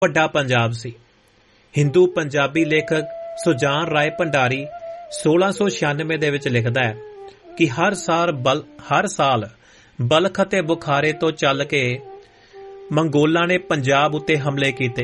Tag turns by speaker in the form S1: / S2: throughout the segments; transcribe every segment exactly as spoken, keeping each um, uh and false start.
S1: ਵੱਡਾ ਪੰਜਾਬ ਸੀ। ਹਿੰਦੂ ਪੰਜਾਬੀ ਲੇਖਕ ਸੁਜਾਨ ਰਾਏ ਭੰਡਾਰੀ ਸੋਲਾਂ ਸੌ ਛਿਆਨਵੇਂ ਦੇ ਵਿੱਚ ਲਿਖਦਾ ਹੈ ਕਿ ਹਰ ਸਾਲ ਬਲ ਹਰ ਸਾਲ ਬਲਖ ਅਤੇ ਬੁਖਾਰੇ ਤੋਂ ਚੱਲ ਕੇ ਮੰਗੋਲਾਂ ਨੇ ਪੰਜਾਬ ਉੱਤੇ ਹਮਲੇ ਕੀਤੇ।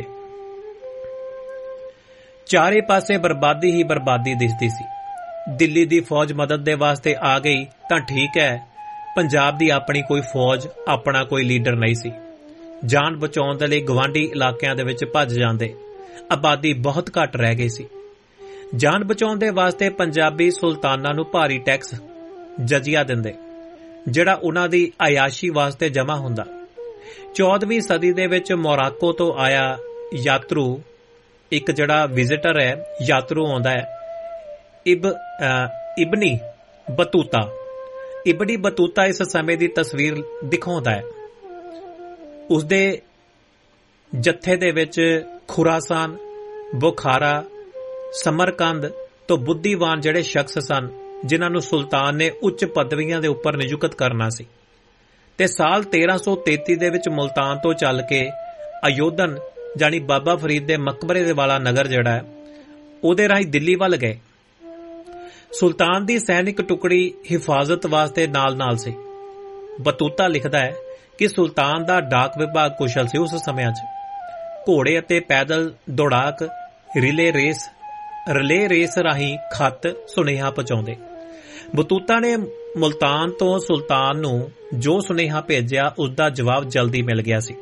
S1: ਚਾਰੇ ਪਾਸੇ ਬਰਬਾਦੀ ਹੀ ਬਰਬਾਦੀ ਦਿਸਦੀ ਸੀ। ਦਿੱਲੀ ਦੀ ਫੌਜ ਮਦਦ ਦੇ ਵਾਸਤੇ ਆ ਗਈ ਤਾਂ ਠੀਕ ਹੈ, ਪੰਜਾਬ ਦੀ ਆਪਣੀ ਕੋਈ ਫੌਜ, ਆਪਣਾ ਕੋਈ ਲੀਡਰ ਨਹੀਂ ਸੀ। ਜਾਨ ਬਚਾਉਣ ਦੇ ਲਈ ਗਵਾਂਢੀ ਇਲਾਕਿਆਂ ਦੇ ਵਿੱਚ ਭੱਜ ਜਾਂਦੇ। ਆਬਾਦੀ ਬਹੁਤ ਘੱਟ ਰਹਿ ਗਈ ਸੀ। ਜਾਨ ਬਚਾਉਣ ਦੇ ਵਾਸਤੇ ਪੰਜਾਬੀ ਸੁਲਤਾਨਾਂ ਨੂੰ ਭਾਰੀ ਟੈਕਸ ਜਜ਼ੀਆ ਦਿੰਦੇ, ਜਿਹੜਾ ਉਹਨਾਂ ਦੀ ਆਯਾਸ਼ੀ ਵਾਸਤੇ ਜਮ੍ਹਾਂ ਹੁੰਦਾ। ਚੌਦਵੀਂ ਸਦੀ ਦੇ ਵਿੱਚ ਮੋਰਾਕੋ ਤੋਂ ਆਇਆ ਯਾਤਰੂ, ਇੱਕ ਜਿਹੜਾ ਵਿਜ਼ਿਟਰ ਹੈ, ਯਾਤਰੂ ਆਉਂਦਾ ਹੈ, ਇਬ ਇਬਨੀ ਬਤੂਤਾ। ਇਬਨੀ ਬਤੂਤਾ ਇਸ ਸਮੇਂ ਦੀ ਤਸਵੀਰ ਦਿਖਾਉਂਦਾ ਹੈ। ਉਸਦੇ ਜੱਥੇ ਦੇ ਵਿੱਚ ਖੁਰਾਸਾਨ, ਬੁਖਾਰਾ, ਸਮਰਕੰਦ ਤੋਂ ਬੁੱਧੀਵਾਨ ਜਿਹੜੇ ਸ਼ਖਸ ਸਨ, ਜਿਨ੍ਹਾਂ ਨੂੰ ਸੁਲਤਾਨ ਨੇ ਉੱਚ ਪਦਵੀਆਂ ਦੇ ਉੱਪਰ ਨਿਯੁਕਤ ਕਰਨਾ ਸੀ। ਤੇ ਸਾਲ ਤੇਰਾਂ ਸੌ ਤੇਤੀ ਦੇ ਵਿੱਚ ਮੁਲਤਾਨ ਤੋਂ ਚੱਲ ਕੇ ਅਯੋਧਨ ਜਾਣੀ ਬਾਬਾ ਫਰੀਦ ਦੇ ਮਕਬਰੇ ਦੇ ਵਾਲਾ ਨਗਰ ਜਿਹੜਾ ਹੈ, ਉਹਦੇ ਰਾਹੀਂ ਦਿੱਲੀ ਵੱਲ ਗਏ। ਸੁਲਤਾਨ ਦੀ ਸੈਨਿਕ ਟੁਕੜੀ ਹਿਫਾਜ਼ਤ ਵਾਸਤੇ ਨਾਲ ਨਾਲ ਸੀ। ਬਤੂਤਾ ਲਿਖਦਾ ਹੈ ਕਿ ਸੁਲਤਾਨ ਦਾ ਡਾਕ ਵਿਭਾਗ ਕੁਸ਼ਲ ਸੀ। ਉਸ ਸਮਿਆਂ 'ਚ ਘੋੜੇ ਅਤੇ ਪੈਦਲ ਦੌੜਾਕ ਰਿਲੇ ਰੇਸ ਰਿਲੇ ਰੇਸ ਰਾਹੀਂ ਖੱਤ ਸੁਨੇਹਾ ਪਹੁੰਚਾਉਂਦੇ। ਬਤੂਤਾ ਨੇ ਮੁਲਤਾਨ ਤੋਂ ਸੁਲਤਾਨ ਨੂੰ ਜੋ ਸੁਨੇਹਾ ਭੇਜਿਆ, ਉਸ ਦਾ ਜਵਾਬ ਜਲਦੀ ਮਿਲ ਗਿਆ ਸੀ।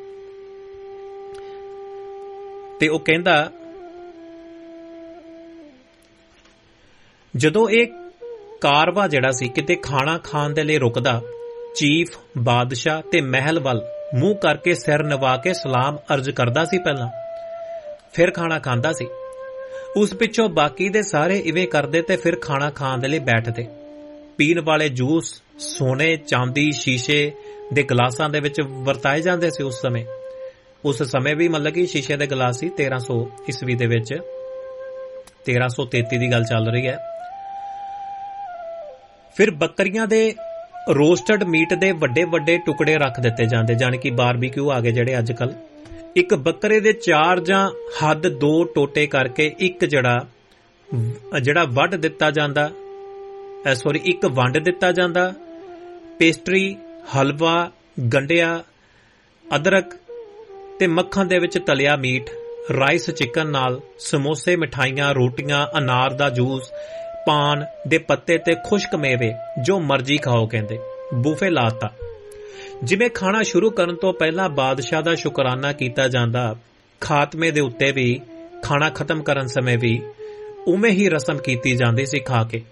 S1: ਤੇ ਉਹ ਕਹਿੰਦਾ, ਜਦੋਂ ਇਹ ਕਾਰਵਾ ਜਿਹੜਾ ਸੀ ਕਿਤੇ ਖਾਣਾ ਖਾਣ ਦੇ ਲਈ ਰੁਕਦਾ, ਚੀਫ ਬਾਦਸ਼ਾਹ ਤੇ ਮਹਿਲ ਵੱਲ ਮੂੰਹ ਕਰਕੇ ਸਿਰ ਨਵਾ ਕੇ ਸਲਾਮ ਅਰਜ਼ ਕਰਦਾ ਸੀ ਪਹਿਲਾਂ, ਫਿਰ ਖਾਣਾ ਖਾਂਦਾ ਸੀ। ਉਸ ਪਿੱਛੋਂ ਬਾਕੀ ਦੇ ਸਾਰੇ ਇਵੇਂ ਕਰਦੇ ਤੇ ਫਿਰ ਖਾਣਾ ਖਾਣ ਦੇ ਲਈ ਬੈਠਦੇ। ਪੀਣ ਵਾਲੇ ਜੂਸ ਸੋਨੇ, ਚਾਂਦੀ, ਸ਼ੀਸ਼ੇ ਦੇ ਗਲਾਸਾਂ ਦੇ ਵਿੱਚ ਵਰਤਾਏ ਜਾਂਦੇ ਸੀ ਉਸ ਸਮੇਂ। ਉਸ ਸਮੇਂ ਵੀ ਮਤਲਬ ਕਿ ਸ਼ੀਸ਼ੇ ਦੇ ਗਲਾਸ ਸੀ। ਤੇਰਾਂ ਸੌ ਈਸਵੀ ਦੇ ਵਿੱਚ, ਤੇਰਾਂ ਸੌ ਤੇਤੀ ਦੀ ਗੱਲ ਚੱਲ ਰਹੀ ਹੈ। ਫਿਰ ਬੱਕਰੀਆਂ ਦੇ ਰੋਸਟਡ ਮੀਟ ਦੇ ਵੱਡੇ ਵੱਡੇ ਟੁਕੜੇ ਰੱਖ ਦਿੱਤੇ ਜਾਂਦੇ, ਜਾਣੀ ਕਿ ਬਾਰਬੀਕਿਊ ਆ ਗਏ ਜਿਹੜੇ ਅੱਜ ਕੱਲ। ਇੱਕ ਬੱਕਰੇ ਦੇ ਚਾਰ ਜਾਂ ਹੱਦ ਦੋ ਟੋਟੇ ਕਰਕੇ ਇੱਕ ਜਿਹੜਾ ਜਿਹੜਾ ਵੱਢ ਦਿੱਤਾ ਜਾਂਦਾ, ਸੌਰੀ ਇੱਕ ਵੰਡ ਦਿੱਤਾ ਜਾਂਦਾ। ਪੇਸਟਰੀ, ਹਲਵਾ, ਗੰਢਿਆ, ਅਦਰਕ ਤੇ ਮੱਖਣ ਦੇ ਵਿੱਚ ਤਲਿਆ ਮੀਟ, ਰਾਈਸ ਚਿਕਨ ਨਾਲ ਸਮੋਸੇ, ਮਿਠਾਈਆਂ, ਰੋਟੀਆਂ, ਅਨਾਰ ਦਾ ਜੂਸ, ਪਾਨ ਦੇ ਪੱਤੇ ਤੇ ਖੁਸ਼ਕ ਮੇਵੇ, ਜੋ ਮਰਜ਼ੀ ਖਾਓ ਕਹਿੰਦੇ। ਬੂਫੇ ਲਾਤਾ। ਜਿਵੇਂ ਖਾਣਾ ਸ਼ੁਰੂ ਕਰਨ ਤੋਂ ਪਹਿਲਾਂ ਬਾਦਸ਼ਾਹ ਦਾ ਸ਼ੁਕਰਾਨਾ ਕੀਤਾ ਜਾਂਦਾ, ਖਾਤਮੇ ਦੇ ਉੱਤੇ ਵੀ, ਖਾਣਾ ਖਤਮ ਕਰਨ ਸਮੇਂ ਵੀ ਉਵੇਂ ਹੀ ਰਸਮ ਕੀਤੀ ਜਾਂਦੀ ਸੀ ਖਾ ਕੇ।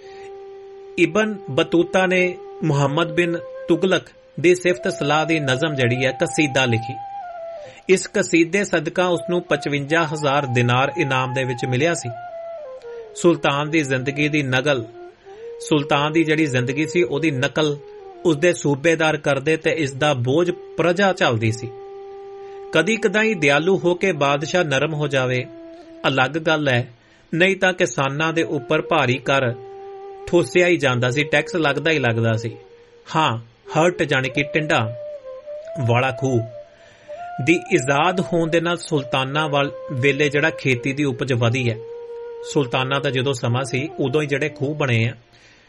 S1: ਇਬਨ ਬਤੂਤਾ ਨੇ ਮੁਹੰਮਦ ਬਿਨ ਤੁਗਲਕ ਦੀ ਸਿਫਤ ਸਲਾਹ ਦੀ ਨਜ਼ਮ ਜਿਹੜੀ ਹੈ ਕਸੀਦਾ ਲਿਖੀ। ਇਸ ਕਸੀਦੇ ਸਦਕਾ ਉਸਨੂੰ ਪਚਵੰਜਾ ਹਜ਼ਾਰ ਦਿਨਾਰ ਇਨਾਮ ਦੇ ਵਿੱਚ ਮਿਲਿਆ ਸੀ। ਸੁਲਤਾਨ ਦੀ ਜ਼ਿੰਦਗੀ ਦੀ ਨਕਲ ਸੁਲਤਾਨ ਦੀ ਜਿਹੜੀ ਜ਼ਿੰਦਗੀ ਸੀ ਉਹਦੀ ਨਕਲ ਉਸਦੇ ਸੂਬੇਦਾਰ ਕਰਦੇ ਤੇ ਇਸ ਦਾ ਬੋਝ ਪ੍ਰਜਾ ਝੱਲਦੀ ਸੀ। ਕਦੀ ਕਦਾਈ ਦਿਆਲੂ ਹੋ ਕੇ ਬਾਦਸ਼ਾਹ ਨਰਮ ਹੋ ਜਾਵੇ, ਅਲੱਗ ਗੱਲ ਹੈ, ਨਹੀਂ ਤਾਂ ਕਿਸਾਨਾਂ ਦੇ ਉੱਪਰ ਭਾਰੀ ਕਰ ਠੋਸਿਆ ਹੀ ਜਾਂਦਾ ਸੀ, ਟੈਕਸ ਲੱਗਦਾ ਹੀ ਲੱਗਦਾ ਸੀ। ਹਾਂ, ਹਰਟ ਜਾਣੀ ਕਿ ਟਿੰਡਾ ਵਾਲਾ ਖੂਹ ਦੀ ਇਜਾਦ ਹੋਣ ਦੇ ਨਾਲ ਸੁਲਤਾਨਾਂ ਵੱਲ ਵੇਲੇ ਜਿਹੜਾ ਖੇਤੀ ਦੀ ਉਪਜ ਵਧੀ ਹੈ। ਸੁਲਤਾਨਾਂ ਦਾ ਜਦੋਂ ਸਮਾਂ ਸੀ ਉਦੋਂ ਹੀ ਜਿਹੜੇ ਖੂਹ ਬਣੇ ਆ,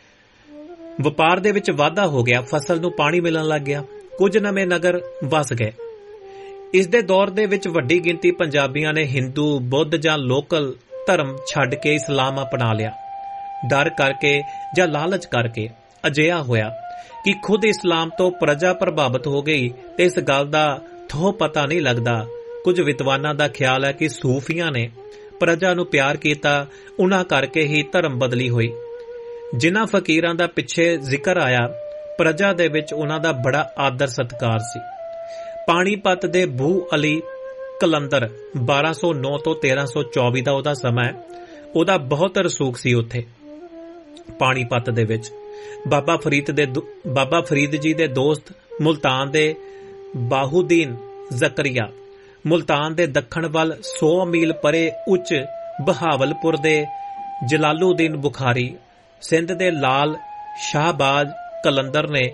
S1: ਵਪਾਰ ਦੇ ਵਿੱਚ ਵਾਧਾ ਹੋ ਗਿਆ, ਫਸਲ ਨੂੰ ਪਾਣੀ ਮਿਲਣ ਲੱਗ ਗਿਆ, ਕੁਝ ਨਵੇਂ ਨਗਰ ਵਸ ਗਏ। ਇਸ ਦੇ ਦੌਰ ਦੇ ਵਿੱਚ ਵੱਡੀ ਗਿਣਤੀ ਪੰਜਾਬੀਆਂ ਨੇ ਹਿੰਦੂ, ਬੁੱਧ ਜਾਂ ਲੋਕਲ ਧਰਮ ਛੱਡ ਕੇ ਇਸਲਾਮ ਅਪਣਾ ਲਿਆ। ਡਰ ਕਰਕੇ ਜਾਂ ਲਾਲਚ ਕਰਕੇ ਅਜਿਹਾ ਹੋਇਆ ਕਿ ਖੁਦ ਇਸਲਾਮ ਤੋਂ ਪ੍ਰਜਾ ਪ੍ਰਭਾਵਿਤ ਹੋ ਗਈ ਤੇ ਇਸ ਗੱਲ ਦਾ ਥੋ ਪਤਾ ਨਹੀਂ ਲੱਗਦਾ। ਕੁਝ ਵਿਦਵਾਨਾਂ ਦਾ ਖਿਆਲ ਹੈ ਕਿ ਸੂਫੀਆਂ ਨੇ ਪ੍ਰਜਾ ਨੂੰ ਪਿਆਰ ਕੀਤਾ, ਉਹਨਾਂ ਕਰਕੇ ਹੀ ਧਰਮ ਬਦਲੀ ਹੋਈ। ਜਿਨ੍ਹਾਂ ਫਕੀਰਾਂ ਦਾ ਪਿੱਛੇ ਜ਼ਿਕਰ ਆਇਆ, ਪ੍ਰਜਾ ਦੇ ਵਿੱਚ ਉਹਨਾਂ ਦਾ ਬੜਾ ਆਦਰ ਸਤਿਕਾਰ ਸੀ। ਪਾਣੀਪਤ ਦੇ ਬੂ ਅਲੀ ਕਲੰਦਰ ਬਾਰਾਂ ਸੌ ਨੌ ਤੋਂ ਤੇਰਾਂ ਸੌ ਚੌਵੀ ਦਾ ਉਹਦਾ ਸਮਾਂ ਹੈ, ਉਹਦਾ ਬਹੁਤ ਰਸੂਖ ਸੀ ਉੱਥੇ ਪਾਣੀਪਤ ਦੇ ਵਿੱਚ। ਬਾਬਾ ਫਰੀਦ ਦੇ ਬਾਬਾ ਫਰੀਦ ਜੀ ਦੇ ਦੋਸਤ ਮੁਲਤਾਨ ਦੇ ਬਾਹੂਦੀਨ ਜ਼ਕਰੀਆ, ਮੁਲਤਾਨ ਦੇ ਦੱਖਣ ਵੱਲ ਸੌ ਮੀਲ ਪਰੇ ਉੱਚ ਬਹਾਵਲਪੁਰ ਦੇ ਜਲਾਲੂਦੀਨ ਬੁਖਾਰੀ, ਸਿੰਧ ਦੇ ਲਾਲ ਸ਼ਾਹਬਾਜ਼ ਕਲੰਦਰ ਨੇ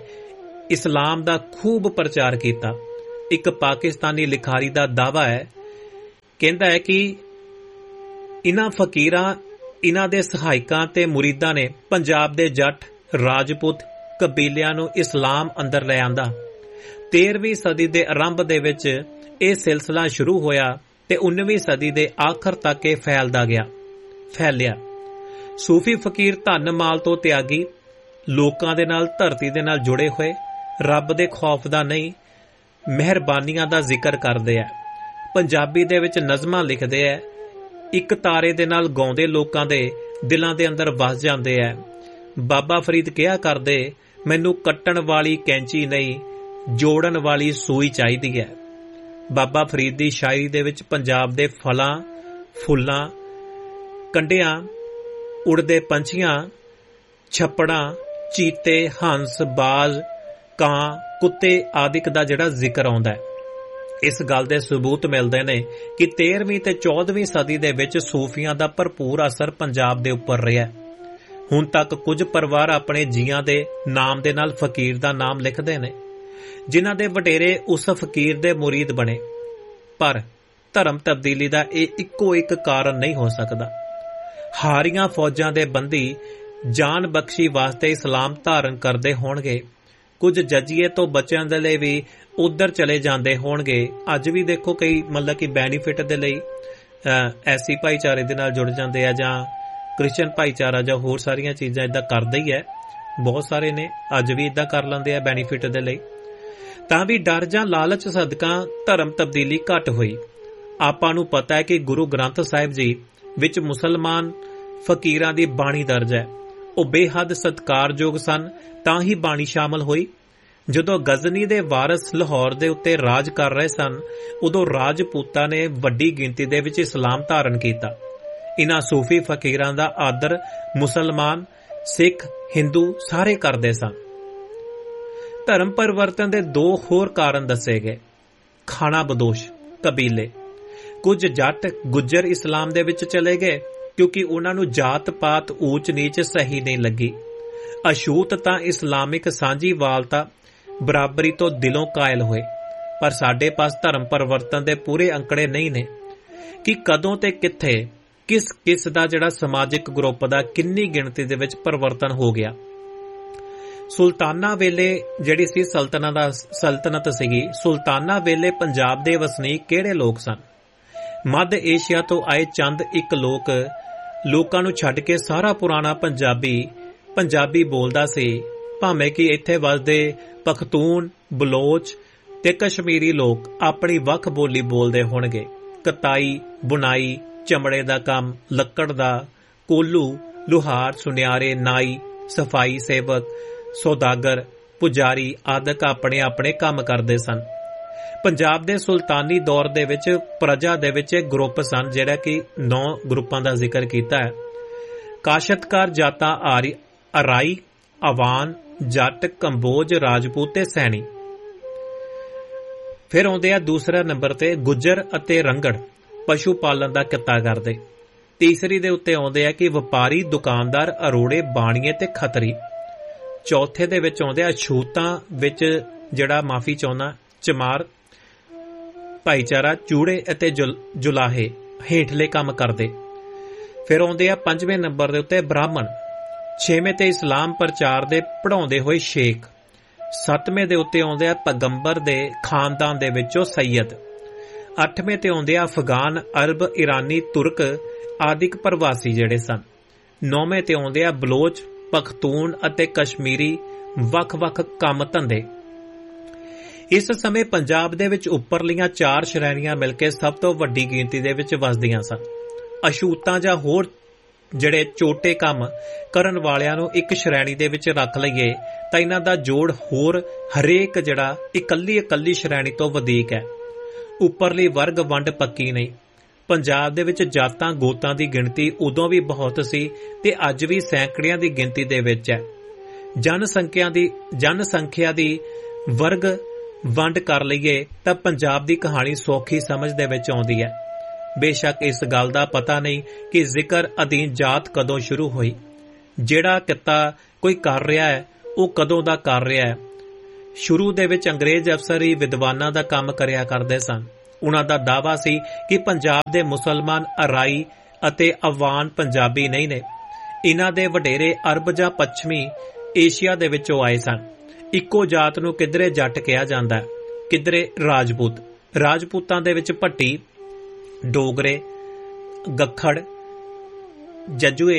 S1: ਇਸਲਾਮ ਦਾ ਖੂਬ ਪ੍ਰਚਾਰ ਕੀਤਾ। ਇੱਕ ਪਾਕਿਸਤਾਨੀ ਲਿਖਾਰੀ ਦਾ ਦਾਅਵਾ ਹੈ ਕਹਿੰਦਾ ਹੈ ਕਿ ਇਨ੍ਹਾਂ ਫਕੀਰਾਂ, ਇਨ੍ਹਾਂ ਦੇ ਸਹਾਇਕਾਂ ਤੇ ਮੁਰੀਦਾਂ ਨੇ ਪੰਜਾਬ ਦੇ ਜੱਟ, ਰਾਜਪੂਤ ਕਬੀਲਿਆਂ ਨੂੰ ਇਸਲਾਮ ਅੰਦਰ ਲੈ ਆਂਦਾ। ਤੇਰ੍ਹਵੀਂ ਸਦੀ ਦੇ ਆਰੰਭ ਦੇ ਵਿੱਚ ਇਹ ਸਿਲਸਿਲਾ ਸ਼ੁਰੂ ਹੋਇਆ ਤੇ ਉन्नीवीं ਸਦੀ ਦੇ ਆਖਰ ਤੱਕ ਇਹ ਫੈਲਦਾ ਗਿਆ ਫੈਲਿਆ ਸੂਫੀ ਫਕੀਰ ਧਨ ਮਾਲ ਤੋਂ ਤਿਆਗੀ, ਲੋਕਾਂ ਦੇ ਨਾਲ, ਧਰਤੀ ਦੇ ਨਾਲ ਜੁੜੇ ਹੋਏ, ਰੱਬ ਦੇ ਖੌਫ ਦਾ ਨਹੀਂ, ਮਿਹਰਬਾਨੀਆਂ ਦਾ ਜ਼ਿਕਰ ਕਰਦੇ ਆ। ਪੰਜਾਬੀ ਦੇ ਵਿੱਚ ਨਜ਼ਮਾਂ ਲਿਖਦੇ ਆ, ਇੱਕ ਤਾਰੇ ਦੇ ਨਾਲ ਗਾਉਂਦੇ ਲੋਕਾਂ ਦੇ ਦਿਲਾਂ ਦੇ ਅੰਦਰ ਵਸ ਜਾਂਦੇ ਆ। ਬਾਬਾ ਫਰੀਦ ਕਿਹਾ ਕਰਦੇ, ਮੈਨੂੰ ਕੱਟਣ ਵਾਲੀ ਕੈਂਚੀ ਨਹੀਂ, ਜੋੜਨ ਵਾਲੀ ਸੂਈ ਚਾਹੀਦੀ ਹੈ। ਬਾਬਾ ਫਰੀਦ ਦੀ ਸ਼ਾਇਰੀ ਦੇ ਵਿੱਚ ਪੰਜਾਬ ਦੇ ਫਲਾਂ, ਫੁੱਲਾਂ, ਕੰਡਿਆਂ, ਉੜਦੇ ਪੰਛੀਆਂ, ਛੱਪੜਾਂ, ਚੀਤੇ, ਹੰਸ, ਬਾਜ਼, ਕਾਂ, ਕੁੱਤੇ ਆਦਿਕ ਦਾ ਜਿਹੜਾ ਜ਼ਿਕਰ ਆਉਂਦਾ ਹੈ। ਇਸ ਗੱਲ ਦੇ ਸਬੂਤ ਮਿਲਦੇ ਨੇ ਕਿ ਤੇਰ੍ਹਵੀਂ ਤੇ ਚੌਦ੍ਹਵੀਂ ਸਦੀ ਦੇ ਵਿੱਚ ਸੂਫੀਆਂ ਦਾ ਭਰਪੂਰ ਅਸਰ ਪੰਜਾਬ ਦੇ ਉੱਪਰ ਰਿਹਾ। ਹੁਣ ਤੱਕ ਕੁਝ ਪਰਿਵਾਰ ਆਪਣੇ ਜੀਆਂ ਦੇ ਨਾਮ ਦੇ ਨਾਲ ਫਕੀਰ ਦਾ ਨਾਮ ਲਿਖਦੇ ਨੇ, ਜਿਨ੍ਹਾਂ ਦੇ ਵਡੇਰੇ ਉਸ ਫਕੀਰ ਦੇ ਮੁਰੀਦ ਬਣੇ। ਪਰ ਧਰਮ ਤਬਦੀਲੀ ਦਾ ਇਹ ਇੱਕੋ ਇੱਕ ਕਾਰਨ ਨਹੀਂ ਹੋ ਸਕਦਾ। ਹਾਰੀਆਂ ਫੌਜਾਂ ਦੇ ਬੰਦੀ ਜਾਨ ਬਖਸ਼ੀ ਵਾਸਤੇ ਇਸਲਾਮ ਧਾਰਨ ਕਰਦੇ ਹੋਣਗੇ, ਕੁਝ ਜੱਜੀਏ ਤੋਂ ਬਚਣ ਦੇ ਲਈ ਵੀ ਉਧਰ ਚਲੇ ਜਾਂਦੇ ਹੋਣਗੇ। ਅੱਜ ਵੀ ਦੇਖੋ ਕਈ ਮਤਲਬ ਕਿ ਬੈਨੀਫਿਟ ਦੇ ਲਈ ਐਸੀ ਭਾਈਚਾਰੇ ਦੇ ਨਾਲ ਜੁੜ ਜਾਂਦੇ ਆ, ਜਾਂ ਕ੍ਰਿਸਚਨ ਭਾਈਚਾਰਾ, ਜਾਂ ਹੋਰ ਸਾਰੀਆਂ ਚੀਜ਼ਾਂ ਇਦਾਂ ਕਰਦੇ ਹੀ ਹੈ। ਬਹੁਤ ਸਾਰੇ ਨੇ ਅੱਜ ਵੀ ਇਦਾਂ ਕਰ ਲੈਂਦੇ ਆ ਬੈਨੀਫਿਟ ਦੇ ਲਈ। ਤਾਂ ਵੀ ਡਰ ਜਾਂ ਲਾਲਚ ਸਦਕਾ ਧਰਮ ਤਬਦੀਲੀ ਘੱਟ ਹੋਈ। ਆਪਾਂ ਨੂੰ ਪਤਾ ਹੈ ਕਿ ਗੁਰੂ ਗ੍ਰੰਥ ਸਾਹਿਬ ਜੀ ਵਿੱਚ ਮੁਸਲਮਾਨ ਫਕੀਰਾਂ ਦੀ ਬਾਣੀ ਦਰਜ ਹੈ। ਉਹ ਬੇਹੱਦ ਸਤਿਕਾਰਯੋਗ ਸਨ, ਤਾਂ ਹੀ ਬਾਣੀ ਸ਼ਾਮਲ ਹੋਈ। ਜਦੋਂ ਗਜ਼ਨੀ ਦੇ ਵਾਰਿਸ ਲਾਹੌਰ ਦੇ ਉੱਤੇ ਰਾਜ ਕਰ ਰਹੇ ਸਨ, ਉਦੋਂ ਰਾਜਪੂਤਾਂ ਨੇ ਵੱਡੀ ਗਿਣਤੀ ਦੇ ਵਿੱਚ ਇਸਲਾਮ ਧਾਰਨ ਕੀਤਾ। ਇਨ੍ਹਾਂ ਸੂਫੀ ਫਕੀਰਾਂ ਦਾ ਆਦਰ ਮੁਸਲਮਾਨ, ਸਿੱਖ, ਹਿੰਦੂ ਸਾਰੇ ਕਰਦੇ ਸਨ। ਧਰਮ ਪਰਿਵਰਤਨ ਦੇ ਦੋ ਹੋਰ ਕਾਰਨ ਦੱਸੇ ਗਏ। ਖਾਣਾ ਬਦੋਸ਼ ਕਬੀਲੇ। ਕੁਝ ਜੱਟ ਗੁੱਜਰ ਇਸਲਾਮ ਦੇ ਵਿੱਚ ਚਲੇ ਗਏ ਕਿਉਂਕਿ ਉਹਨਾਂ ਨੂੰ ਜਾਤ ਪਾਤ ਊਚ ਨੀਚ ਸਹੀ ਨਹੀਂ ਲੱਗੀ। ਅਛੂਤ ਤਾਂ ਇਸਲਾਮਿਕ ਸਾਂਝੀਵਾਲਤਾ ਬਰਾਬਰੀ ਤੋਂ ਦਿਲੋਂ ਕਾਇਲ ਹੋਏ। ਪਰ ਸਾਡੇ ਪਾਸ ਧਰਮ ਪਰਿਵਰਤਨ ਦੇ ਪੂਰੇ ਅੰਕੜੇ ਨਹੀਂ ਨੇ ਕਿ ਕਦੋਂ ਤੇ ਕਿੱਥੇ ਕਿਸ ਕਿਸ ਦਾ ਜਿਹੜਾ ਸਮਾਜਿਕ ਗਰੁੱਪ ਦਾ ਕਿੰਨੀ ਗਿਣਤੀ ਦੇ ਵਿੱਚ ਪਰਿਵਰਤਨ ਹੋ ਗਿਆ। ਸੁਲਤਾਨਾ ਵੇਲੇ ਜਿਹੜੀ ਸੀ ਸਲਤਨਤ ਦਾ ਸਲਤਨਤ ਸੀਗੀ, ਸੁਲਤਾਨਾ ਵੇਲੇ ਪੰਜਾਬ ਦੇ ਵਸਨੀਕ ਕਿਹੜੇ ਲੋਕ ਸਨ? ਮੱਧ ਏਸ਼ੀਆ ਤੋਂ ਆਏ ਚੰਦ ਇੱਕ ਲੋਕ ਲੋਕਾਂ ਨੂੰ ਛੱਡ ਕੇ ਸਾਰਾ ਪੁਰਾਣਾ ਪੰਜਾਬੀ ਪੰਜਾਬੀ ਬੋਲਦਾ ਸੀ। ਭਾਵੇਂ ਕਿ ਇੱਥੇ ਵਸਦੇ ਪਖਤੂਨ, ਬਲੋਚ ਤੇ ਕਸ਼ਮੀਰੀ ਲੋਕ ਆਪਣੀ ਵੱਖ ਬੋਲੀ ਬੋਲਦੇ ਹੋਣਗੇ। ਕਤਾਈ, ਬੁਣਾਈ, ਚਮੜੇ ਦਾ ਕੰਮ, ਲੱਕੜ ਦਾ, ਕੋਲੂ, ਲੁਹਾਰ, ਸੁਨਿਆਰੇ, ਨਾਈ, ਸਫਾਈ ਸੇਵਕ, ਸੌਦਾਗਰ, ਪੁਜਾਰੀ ਆਦਿਕ ਆਪਣੇ ਆਪਣੇ ਕੰਮ ਕਰਦੇ ਸਨ। ਪੰਜਾਬ ਦੇ ਸੁਲਤਾਨੀ ਦੌਰ ਦੇ ਵਿੱਚ ਪ੍ਰਜਾ ਦੇ ਵਿੱਚ ਇੱਕ ਗਰੁੱਪ ਸਨ, ਜਿਹੜਾ ਕਿ ਨੌ ਗਰੁੱਪਾਂ ਦਾ ਜ਼ਿਕਰ ਕੀਤਾ ਹੈ। ਕਾਸ਼ਤਕਾਰ ਜਾਤਾਂ ਆਰੀ, ਅਰਾਈ, ਅਵਾਨ, ਜੱਟ, ਕੰਬੋਜ, ਰਾਜਪੂਤ ਤੇ ਸੈਣੀ। ਫਿਰ ਆਉਂਦੇ ਆ ਦੂਸਰੇ ਨੰਬਰ ਤੇ ਗੁੱਜਰ ਅਤੇ ਰੰਗੜ, ਪਸ਼ੂ ਪਾਲਣ ਦਾ ਕਿੱਤਾ ਕਰਦੇ। ਤੀਸਰੀ ਦੇ ਉੱਤੇ ਆਉਂਦੇ ਆ ਕਿ ਵਪਾਰੀ, ਦੁਕਾਨਦਾਰ, ਅਰੋੜੇ, ਬਾਣੀਏ ਤੇ ਖੱਤਰੀ। ਚੌਥੇ ਦੇ ਵਿੱਚ ਆਉਂਦੇ ਆ ਅਛੂਤਾਂ ਵਿੱਚ ਜਿਹੜਾ ਮਾਫੀ ਚਾਹੁੰਦਾ ਚਮਾਰ ਭਾਈਚਾਰਾ, ਚੂੜੇ ਅਤੇ ਜੁਲਾਹੇ ਹੇਠਲੇ ਕੰਮ ਕਰਦੇ। ਫਿਰ ਆਉਂਦੇ ਆ ਪੰਜਵੇਂ ਨੰਬਰ ਦੇ ਉੱਤੇ ਬ੍ਰਾਹਮਣ। ਛੇਵੇਂ ਤੇ ਇਸਲਾਮ ਪ੍ਰਚਾਰ ਦੇ ਪੜਾਉਂਦੇ ਹੋਏ ਸ਼ੇਖ। ਸੱਤਵੇਂ ਦੇ ਉੱਤੇ ਆਉਂਦੇ ਆ ਪੈਗੰਬਰ ਦੇ ਖਾਨਦਾਨ ਦੇ ਵਿੱਚੋਂ ਸੈਯਦ। ਅੱਠਵੇਂ ਤੇ ਆਉਂਦੇ ਆ ਅਫਗਾਨ, ਅਰਬ, ਇਰਾਨੀ, ਤੁਰਕ ਆਦਿਕ ਪ੍ਰਵਾਸੀ ਜਿਹੜੇ ਸਨ। ਨੌਵੇਂ ਤੇ ਆਉਂਦੇ ਆ ਬਲੋਚ, ਪਖਤੂਨ ਅਤੇ ਕਸ਼ਮੀਰੀ ਵੱਖ-ਵੱਖ ਕੰਮ ਧੰਦੇ। ਇਸ ਸਮੇਂ ਪੰਜਾਬ ਦੇ ਵਿੱਚ ਉੱਪਰਲੀਆਂ ਚਾਰ ਸ਼੍ਰੇਣੀਆਂ ਮਿਲ ਕੇ ਸਭ ਤੋਂ ਵੱਡੀ ਗਿਣਤੀ ਦੇ ਵਿੱਚ ਵਸਦੀਆਂ ਸਨ। ਅਛੂਤਾਂ ਜਾਂ ਹੋਰ ਜਿਹੜੇ ਛੋਟੇ ਕੰਮ ਕਰਨ ਵਾਲਿਆਂ ਨੂੰ ਇੱਕ ਸ਼੍ਰੇਣੀ ਦੇ ਵਿੱਚ ਰੱਖ ਲਈਏ ਤਾਂ ਇਹਨਾਂ ਦਾ ਜੋੜ ਹੋਰ ਹਰੇਕ ਜਿਹੜਾ ਇਕੱਲੀ ਇਕੱਲੀ ਸ਼੍ਰੇਣੀ ਤੋਂ ਵਧੇਕ ਹੈ। ਉੱਪਰਲੀ ਵਰਗ ਵੰਡ ਪੱਕੀ ਨਹੀਂ। ਪੰਜਾਬ ਦੇ ਵਿੱਚ ਜਾਤਾਂ ਗੋਤਾਂ ਦੀ ਗਿਣਤੀ ਉਦੋਂ ਵੀ ਬਹੁਤ ਸੀ ਤੇ ਅੱਜ ਵੀ ਸੈਂਕੜਿਆਂ ਦੀ ਗਿਣਤੀ ਦੇ ਵਿੱਚ ਹੈ। ਜਨਸੰਖਿਆ ਦੀ ਜਨਸੰਖਿਆ ਦੀ ਵਰਗ ਵੰਡ ਕਰ ਲਈਏ ਤਾਂ ਪੰਜਾਬ ਦੀ ਕਹਾਣੀ ਸੌਖੀ ਸਮਝ ਦੇ ਵਿੱਚ ਆਉਂਦੀ ਹੈ। ਬੇਸ਼ੱਕ ਇਸ ਗੱਲ ਦਾ ਪਤਾ ਨਹੀਂ ਕਿ ਜ਼ਿਕਰ ਅਧੀਨ ਜਾਤ ਕਦੋਂ ਸ਼ੁਰੂ ਹੋਈ। ਜਿਹੜਾ ਕਿੱਤਾ ਕੋਈ ਕਰ ਰਿਹਾ ਹੈ ਉਹ ਕਦੋਂ ਦਾ ਕਰ ਰਿਹਾ ਹੈ। ਸ਼ੁਰੂ ਦੇ ਵਿੱਚ ਅੰਗਰੇਜ਼ ਅਫਸਰ ਹੀ ਵਿਦਵਾਨਾਂ ਦਾ ਕੰਮ ਕਰਿਆ ਕਰਦੇ ਸਨ। उन्हां दा दावा सी कि पंजाब दे मुसलमान अराई अते अफगान पंजाबी नहीं ने। इन्हां दे वडेरे अरब जां पश्चिमी एशिया दे विचों आए सन। इक्को जात नूं किधरे जट कहा जांदा है, किधरे राजपूत। राजपूतां दे विच भट्टी, डोगरे, गखड़, जजुए,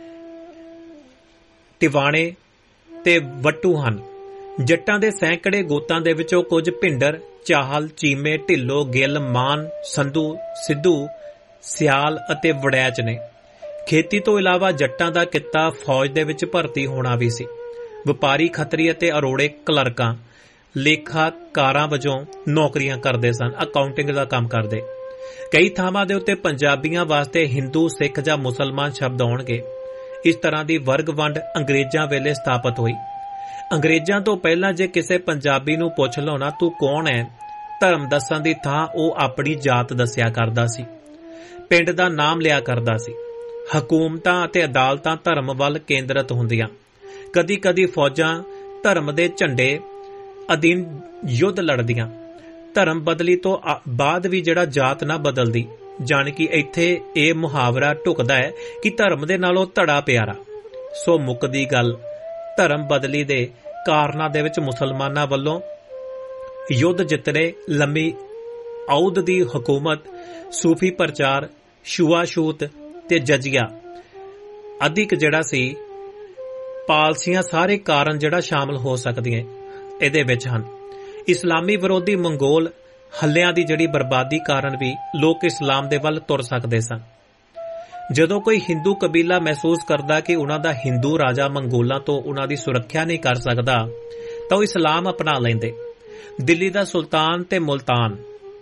S1: टिवाणे ते वट्टू हन। जट्टां दे सैकड़े गोतां दे विचों कुछ भिंडर, चाहल, चीमे, ढिल्लो, गिल, मान, संधू, सिद्धू, सियाल अते वड़ैच ने। खेती तो इलावा जट्टां दा कित्ता फौज दे विच भर्ती होना भी सी। वपारी, खतरी अते अरोड़े क्लर्कां, लेखाकारां वजों नौकरियां करदे सन, अकाउंटिंग दा काम करदे। कई थावां दे उत्ते पंजाबियां वास्ते हिंदू, सिख जां मुसलमान शब्द आउणगे। इस तरह दी वर्ग वंड अंग्रेजां वेले स्थापित होई। अंग्रेजां तो पहलां जे किसे पंजाबी नूं पुछ लो ना तू कौन है, धर्म दस्सण दी थां ओह अपनी जात दस्सिया करदा सी, पिंड दा नाम लिया करदा सी। हकूमतां अते अदालतां धर्म वल केंद्रित हुंदियां। कदी कदी फौजां धर्म दे झंडे अधीन युद्ध लड़दियां। धर्म बदली तो बाद भी जिहड़ा जात ना बदलदी, जाने कि इत्थे यह मुहावरा ढुकदा है कि धर्म दे नालों धड़ा प्यारा। सो मुकदी गल धर्म बदली दे कारनां दे विच मुसलमानां वल्लों युद्ध जितने, लंबी औद दी हुकूमत, सूफी प्रचार, छुआछूत ते जजिया अधिक जिहड़ा सी पालसियां सारे कारण जिहड़ा शामिल हो सकदियां इहदे विच हन। इस्लामी विरोधी मंगोल हल्लियां दी जिहड़ी बर्बादी कारण भी लोग इस्लाम दे वल तुर सकदे सन। जदों कोई हिंदू कबीला महसूस करदा कि उन्हां दा हिंदू राजा मंगोलां तो उन्हां दी सुरक्षा नहीं कर सकदा तां ओह इस्लाम अपना लैंदे। दिल्ली दा सुल्तान ते मुल्तान,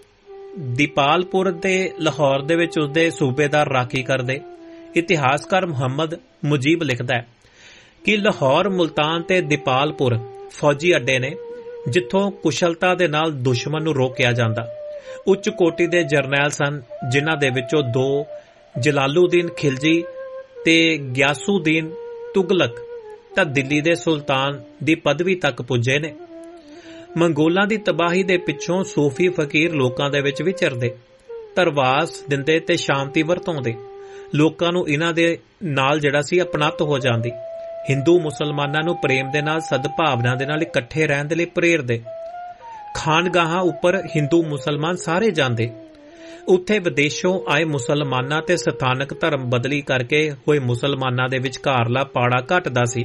S1: दीपालपुर ते लाहौर दे विच उसदे सूबेदार राखी करदे। इतिहासकार मुहम्मद मुजीब लिखदा है कि लाहौर, मुल्तान ते दीपालपुर फौजी अड्डे ने जिथों कुशलता दे नाल दुश्मन नूं रोकिया जांदा। उच्च कोटि दे जरनैल सन, जिन्हां दे विचों दो जलालुद्दीन खिलजी ते ग्यासुद्दीन तुगलक तां दिल्ली दे सुल्तान दी पदवी तक पुज्जे ने। मंगोलां दी तबाही दे पिछों सूफी फकीर लोकां दे विच विचरदे, धरवास दिंदे ते शांति वरताउंदे। लोकां नूं इन्हां दे नाल जिहड़ा सी अपनत हो जांदी। हिंदू मुसलमानां नूं प्रेम दे नाल, सद्भावना दे नाल इकट्ठे रहण दे लई प्रेरदे। खानगाहां उपर हिंदू मुसलमान सारे जांदे। उत्थे विदेशों आए मुसलमानां ते स्थानक धर्म बदली करके होए मुसलमानां दे विचकारला पाड़ा घटदा सी।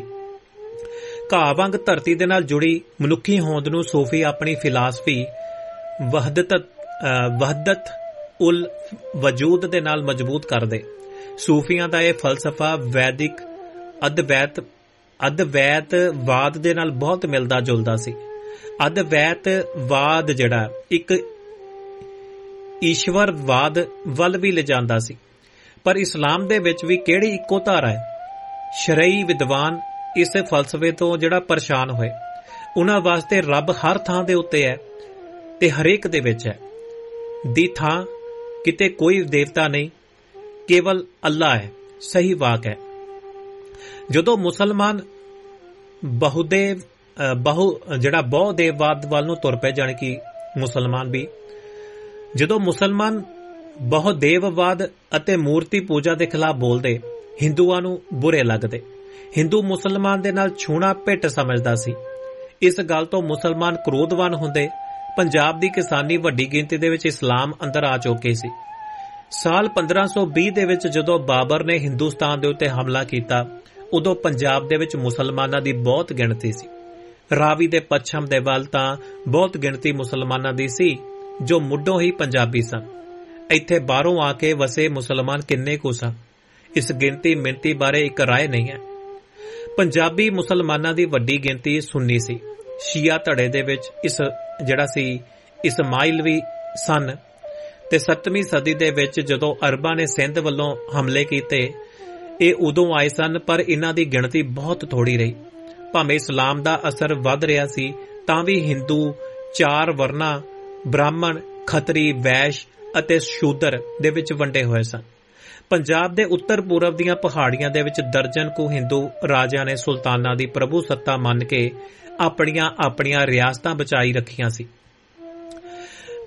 S1: घाह वांग धरती दे नाल जुड़ी मनुखी होंद नूं सूफी अपनी फिलासफी वहदत वहदत उल वजूद दे नाल मजबूत करदे। सूफियां दा यह फलसफा वैदिक अद्वैत अद्वैतवाद दे नाल बहुत मिलदा जुलदा सी। अद्वैतवाद जिहड़ा एक ईश्वरवाद वल भी ले जांदा सी, पर इस्लाम दे विच भी किहड़ी इक्को धारा है। शरई विद्वान इस फलसफे तो जिहड़ा परेशान होए। उन्हां वास्ते रब हर थां दे उत्ते है ते हरेक दे विच है। दी थां किते कोई देवता नहीं, केवल अल्लाह है। सही वाक है। जदों मुसलमान बहुदेव बहु जिहड़ा बहुदेववाद वाल नूं तुर पे, जाने कि मुसलमान भी जदों मुसलमान बहुदेववाद अते मूर्ति पूजा दे खिलाफ बोलदे, हिंदुआं नूं बुरे लगदे। हिंदू मुसलमान दे नाल छूणा पिट समझदा सी। इस गल तो मुसलमान क्रोधवान हुंदे। पंजाब दी किसानी वड्डी गिनती दे विच इस्लाम अंदर आ चुके सी। साल पंद्रह सौ बीस दे विच जदों बाबर ने हिंदुस्तान दे उत्ते हमला कीता, उदों पंजाब दे विच मुसलमानां दी बहुत गिणती सी। रावी दे पच्छम दे वल तां बहुत गिणती मुसलमानां दी सी जो मुੱਢੋਂ ही पंजाबी सन। ਇੱਥੇ ਬਾਹਰੋਂ आ के वसे मुसलमान किन्ने कुछ सन, इस गिणती मिणती बारे एक राय नहीं है। पंजाबी मुसलमानां दी वड्डी गिणती सुन्नी सी। शिया धड़े दे विच इस जिहड़ा सी इस्माइलवी सन ते सतवीं सदी दे विच जदों अरबां ने सिंध वल्लों हमले कीते, ਇਹ ਉਦੋਂ आए सन, पर इन्हां दी गिणती बहुत थोड़ी रही। भावें इस्लाम दा असर वध रिहा सी तां भी हिंदू चार वर्णां ब्राह्मण, खतरी, वैश ਅਤੇ शूदर ਦੇ ਵਿੱਚ ਵੰਡੇ ਹੋਏ ਸਨ। ਪੰਜਾਬ ਦੇ ਉੱਤਰ ਪੂਰਬ ਦੀਆਂ ਪਹਾੜੀਆਂ ਦੇ ਵਿੱਚ ਦਰਜਨ ਕੁ ਹਿੰਦੂ ਰਾਜਿਆਂ ਨੇ ਸੁਲਤਾਨਾਂ ਦੀ ਪ੍ਰਭੂ ਸੱਤਾ ਮੰਨ ਕੇ ਆਪਣੀਆਂ ਆਪਣੀਆਂ ਰਿਆਸਤਾਂ ਬਚਾਈ ਰੱਖੀਆਂ ਸੀ।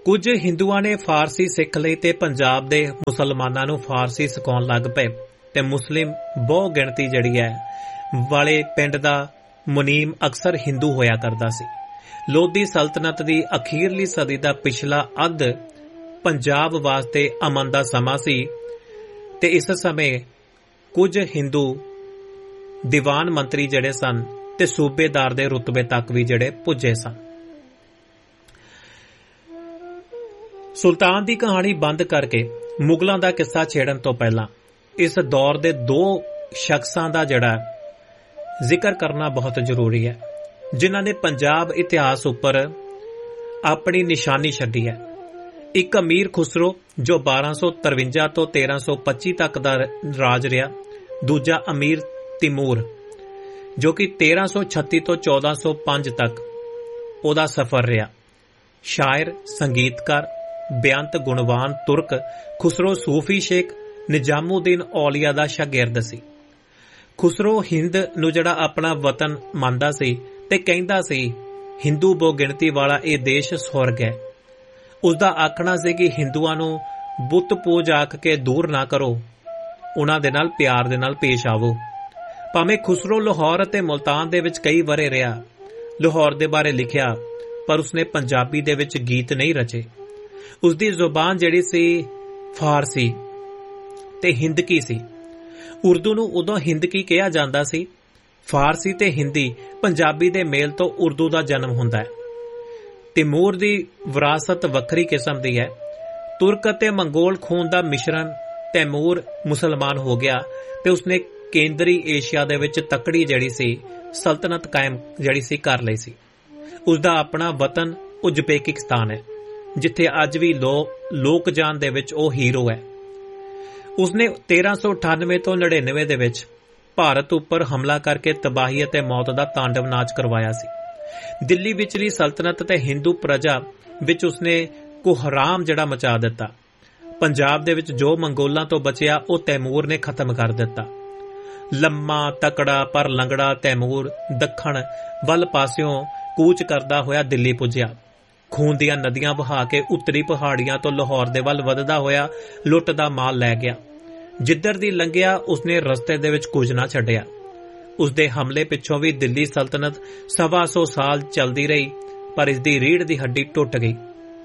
S1: ਕੁਝ ਹਿੰਦੂਆਂ ਨੇ ਫਾਰਸੀ ਸਿੱਖ ਲਈ ਤੇ ਪੰਜਾਬ ਦੇ ਮੁਸਲਮਾਨਾਂ ਨੂੰ ਫਾਰਸੀ ਸਿਖਾਉਣ ਲੱਗ ਪਏ ਤੇ ਮੁਸਲਿਮ ਬਹੁ ਗਿਣਤੀ ਜਿਹੜੀ ਹੈ ਵਾਲੇ ਪਿੰਡ ਦਾ ਮੁਨੀਮ ਅਕਸਰ ਹਿੰਦੂ ਹੋਇਆ ਕਰਦਾ ਸੀ। ਲੋਧੀ ਸਲਤਨਤ ਦੀ ਅਖੀਰਲੀ ਸਦੀ ਦਾ ਪਿਛਲਾ ਅੱਧ ਪੰਜਾਬ ਵਾਸਤੇ ਅਮਨ ਦਾ ਸਮਾਂ ਸੀ ਤੇ ਇਸ ਸਮੇਂ ਕੁਝ ਹਿੰਦੂ ਦੀਵਾਨ ਮੰਤਰੀ ਜਿਹੜੇ ਸਨ ਤੇ ਸੂਬੇਦਾਰ ਦੇ ਰੁਤਬੇ ਤੱਕ ਵੀ ਜਿਹੜੇ ਪੁੱਜੇ ਸਨ। ਸੁਲਤਾਨ ਦੀ ਕਹਾਣੀ ਬੰਦ ਕਰਕੇ ਮੁਗਲਾਂ ਦਾ ਕਿੱਸਾ ਛੇੜਨ ਤੋਂ ਪਹਿਲਾਂ ਇਸ ਦੌਰ ਦੇ ਦੋ ਸ਼ਖਸਾਂ ਦਾ ਜਿਹੜਾ ਜ਼ਿਕਰ ਕਰਨਾ ਬਹੁਤ ਜ਼ਰੂਰੀ ਹੈ, ਜਿਨ੍ਹਾਂ ਨੇ ਪੰਜਾਬ ਇਤਿਹਾਸ ਉੱਪਰ ਆਪਣੀ ਨਿਸ਼ਾਨੀ ਛੱਡੀ ਹੈ। ਇੱਕ ਅਮੀਰ ਖੁਸਰੋ ਜੋ ਬਾਰਾਂ ਸੌ ਤਰਵੰਜਾ ਤੋਂ ਤੇਰਾਂ ਸੌ ਪੱਚੀ ਤੱਕ ਦਾ ਰਾਜ ਰਿਹਾ, ਦੂਜਾ ਅਮੀਰ ਤਿਮੂਰ ਜੋ ਕਿ ਤੇਰਾਂ ਸੌ ਛੱਤੀ ਤੋਂ ਚੌਦਾਂ ਸੌ ਪੰਜ ਤੱਕ ਉਹਦਾ ਸਫ਼ਰ ਰਿਹਾ। ਸ਼ਾਇਰ, ਸੰਗੀਤਕਾਰ, ਬੇਅੰਤ ਗੁਣਵਾਨ ਤੁਰਕ ਖੁਸਰੋ ਸੂਫੀ ਸ਼ੇਖ ਨਿਜ਼ਾਮੁਦੀਨ ਔਲੀਆ ਦਾ ਸ਼ਾਗਿਰਦ ਸੀ। ਖੁਸਰੋ ਹਿੰਦ ਨੂੰ ਜਿਹੜਾ ਆਪਣਾ ਵਤਨ ਮੰਨਦਾ ਸੀ ਤੇ ਕਹਿੰਦਾ ਸੀ ਹਿੰਦੂ ਬਹੁ ਗਿਣਤੀ ਵਾਲਾ ਇਹ ਦੇਸ਼ ਸਵਰਗ ਹੈ। ਉਸਦਾ ਆਖਣਾ ਸੀ ਕਿ ਹਿੰਦੂਆਂ ਨੂੰ ਬੁੱਤ ਪੂਜ ਆਖ ਕੇ ਦੂਰ ਨਾ ਕਰੋ, ਉਹਨਾਂ ਦੇ ਨਾਲ ਪਿਆਰ ਦੇ ਨਾਲ ਪੇਸ਼ ਆਵੋ। ਭਾਵੇਂ ਖੁਸਰੋ ਲਾਹੌਰ ਅਤੇ ਮੁਲਤਾਨ ਦੇ ਵਿੱਚ ਕਈ ਵਰੇ ਰਿਹਾ, ਲਾਹੌਰ ਦੇ ਬਾਰੇ ਲਿਖਿਆ, ਪਰ ਉਸਨੇ ਪੰਜਾਬੀ ਦੇ ਵਿੱਚ ਗੀਤ ਨਹੀਂ ਰਚੇ। ਉਸਦੀ ਜ਼ੁਬਾਨ ਜਿਹੜੀ ਸੀ ਫਾਰਸੀ ਤੇ ਹਿੰਦਕੀ ਸੀ। ਉਰਦੂ ਨੂੰ ਉਦੋਂ ਹਿੰਦਕੀ ਕਿਹਾ ਜਾਂਦਾ ਸੀ। ਫਾਰਸੀ ਤੇ ਹਿੰਦੀ ਪੰਜਾਬੀ ਦੇ ਮੇਲ ਤੋਂ ਉਰਦੂ ਦਾ ਜਨਮ ਹੁੰਦਾ ਹੈ। ਤਿਮੂਰ ਦੀ ਵਿਰਾਸਤ ਵੱਖਰੀ ਕਿਸਮ ਦੀ ਹੈ। ਤੁਰਕ ਅਤੇ ਮੰਗੋਲ ਖੂਨ ਦਾ ਮਿਸ਼ਰਣ ਤੈਮੂਰ ਮੁਸਲਮਾਨ ਹੋ ਗਿਆ ਤੇ ਉਸਨੇ ਕੇਂਦਰੀ ਏਸ਼ੀਆ ਦੇ ਵਿੱਚ ਤਕੜੀ ਜਿਹੜੀ ਸੀ ਸਲਤਨਤ ਕਾਇਮ ਜਿਹੜੀ ਸੀ ਕਰ ਲਈ ਸੀ। ਉਸਦਾ ਆਪਣਾ ਵਤਨ ਉਜ਼ਬੇਕਿਸਤਾਨ ਹੈ, ਜਿੱਥੇ ਅੱਜ ਵੀ ਲੋਕ ਜਾਨ ਦੇ ਵਿੱਚ ਉਹ ਹੀਰੋ ਹੈ। ਉਸਨੇ ਤੇਰਾਂ ਸੌ ਅਠਾਨਵੇਂ ਤੋਂ ਨੜਿਨਵੇਂ ਦੇ ਵਿੱਚ ਭਾਰਤ ਉੱਪਰ ਹਮਲਾ ਕਰਕੇ ਤਬਾਹੀ ਅਤੇ ਮੌਤ ਦਾ ਤਾਂਡਵ ਨਾਚ ਕਰਵਾਇਆ ਸੀ। ਦਿੱਲੀ ਵਿਚਲੀ ਸਲਤਨਤ ਤੇ ਹਿੰਦੂ ਪ੍ਰਜਾ ਵਿੱਚ ਉਸਨੇ ਕੋਹਰਾਮ ਜਿਹੜਾ ਮਚਾ ਦਿੱਤਾ। ਪੰਜਾਬ ਦੇ ਵਿੱਚ ਜੋ ਮੰਗੋਲਾਂ ਤੋਂ ਬਚਿਆ ਉਹ ਤੈਮੂਰ ਨੇ ਖਤਮ ਕਰ ਦਿੱਤਾ। ਲੰਮਾ ਤਕੜਾ ਪਰ ਲੰਗੜਾ ਤੈਮੂਰ ਦੱਖਣ ਵੱਲ ਪਾਸਿਓਂ ਕੂਚ ਕਰਦਾ ਹੋਇਆ ਦਿੱਲੀ ਪੁੱਜਿਆ। ਖੂਨ ਦੀਆਂ ਨਦੀਆਂ ਵਹਾ ਕੇ ਉੱਤਰੀ ਪਹਾੜੀਆਂ ਤੋਂ ਲਾਹੌਰ ਦੇ ਵੱਲ ਵੱਧਦਾ ਹੋਇਆ ਲੁੱਟ ਦਾ ਮਾਲ ਲੈ ਗਿਆ। ਜਿੱਧਰ ਦੀ ਲੰਘਿਆ ਉਸਨੇ ਰਸਤੇ ਦੇ ਵਿੱਚ ਕੁਝ ਨਾ ਛੱਡਿਆ। ਉਸਦੇ ਹਮਲੇ ਪਿੱਛੋਂ ਵੀ ਦਿੱਲੀ ਸਲਤਨਤ ਸਵਾ ਸੌ ਸਾਲ ਚੱਲਦੀ ਰਹੀ, ਪਰ ਇਸ ਦੀ ਰੀੜ੍ਹ ਦੀ ਹੱਡੀ ਟੁੱਟ ਗਈ।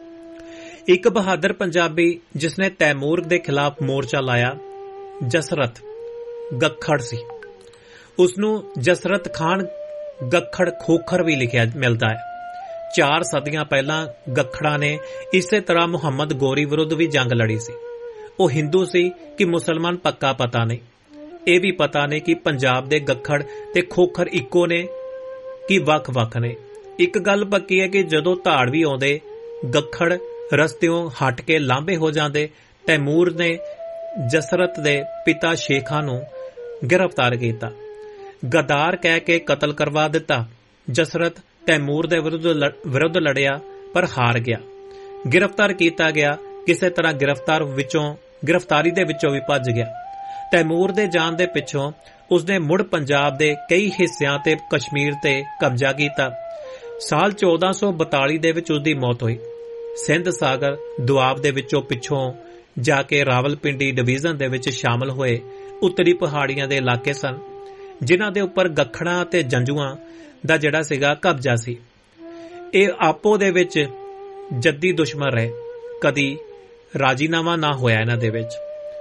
S1: ਇੱਕ ਬਹਾਦਰ ਪੰਜਾਬੀ ਜਿਸਨੇ ਤੈਮੂਰ ਦੇ ਖਿਲਾਫ ਮੋਰਚਾ ਲਾਇਆ ਜਸਰਤ ਗੱਖੜ ਸੀ। ਉਸਨੂੰ ਜਸਰਤ ਖਾਨ ਗੱਖੜ ਖੋਖਰ ਵੀ ਲਿਖਿਆ ਮਿਲਦਾ ਹੈ। ਚਾਰ ਸਦੀਆਂ ਪਹਿਲਾਂ ਗੱਖੜਾਂ ਨੇ ਇਸੇ ਤਰ੍ਹਾਂ ਮੁਹੰਮਦ ਗੋਰੀ ਵਿਰੁੱਧ ਵੀ ਜੰਗ ਲੜੀ ਸੀ। ਉਹ ਹਿੰਦੂ ਸੀ ਕਿ ਮੁਸਲਮਾਨ ਪੱਕਾ ਪਤਾ ਨਹੀਂ। ਇਹ ਵੀ ਪਤਾ ਨਹੀਂ ਕਿ ਪੰਜਾਬ ਦੇ ਗੱਖੜ ਤੇ ਖੋਖਰ ਇੱਕੋ ਨੇ ਕਿ ਵੱਖ-ਵੱਖ ਨੇ। ਇੱਕ ਗੱਲ ਪੱਕੀ ਹੈ ਕਿ ਜਦੋਂ ਧਾੜਵੀ ਆਉਂਦੇ ਗੱਖੜ ਰਸਤਿਓਂ ਹਟ ਕੇ ਲਾਂਭੇ ਹੋ ਜਾਂਦੇ। ਤੈਮੂਰ ਨੇ ਜਸਰਤ ਦੇ ਪਿਤਾ ਸ਼ੇਖਾਂ ਨੂੰ ਗ੍ਰਿਫਤਾਰ ਕੀਤਾ, ਗਦਾਰ ਕਹਿ ਕੇ ਕਤਲ ਕਰਵਾ ਦਿੱਤਾ। ਜਸਰਤ ਤੈਮੂਰ ਦੇ ਵਿਰੁੱਧ ਲੜਿਆ ਪਰ ਹਾਰ ਗਿਆ। ਗ੍ਰਿਫਤਾਰ ਕੀਤਾ ਗਿਆ, ਕਿਸੇ ਤਰ੍ਹਾਂ ਗ੍ਰਿਫਤਾਰ ਵਿੱਚੋਂ ਗ੍ਰਿਫਤਾਰੀ ਦੇ ਵਿੱਚੋਂ ਵੀ ਭੱਜ ਗਿਆ। ਤੈਮੂਰ ਦੇ ਜਾਣ ਦੇ ਪਿੱਛੋਂ ਉਸਨੇ ਮੁੜ ਪੰਜਾਬ ਦੇ ਕਈ ਹਿੱਸਿਆਂ ਤੇ ਕਸ਼ਮੀਰ ਤੇ ਕਬਜ਼ਾ ਕੀਤਾ। ਸਾਲ ਚੌਦਾਂ ਸੌ ਬਤਾਲੀ ਦੇ ਵਿੱਚ ਉਸਦੀ ਮੌਤ ਹੋਈ। ਸਿੰਧ ਸਾਗਰ ਦੁਆਬ ਦੇ ਵਿੱਚੋਂ ਪਿੱਛੋਂ ਜਾ ਕੇ ਰਾਵਲਪਿੰਡੀ ਡਿਵੀਜ਼ਨ ਦੇ ਵਿੱਚ ਸ਼ਾਮਲ ਹੋਏ ਉੱਤਰੀ ਪਹਾੜੀਆਂ ਦੇ ਇਲਾਕੇ ਸਨ, ਜਿਨ੍ਹਾਂ ਦੇ ਉੱਪਰ ਗੱਖੜਾਂ ਅਤੇ ਜੰਜੂਆਂ ਦਾ ਜਿਹੜਾ ਸੀਗਾ ਕਬਜ਼ਾ ਸੀ। ਇਹ ਆਪੋ ਦੇ ਵਿੱਚ ਜੱਦੀ ਦੁਸ਼ਮਣ ਰਹੇ, ਕਦੀ ਰਾਜੀਨਾਮਾ ਨਾ ਹੋਇਆ ਇਹਨਾਂ ਦੇ ਵਿੱਚ।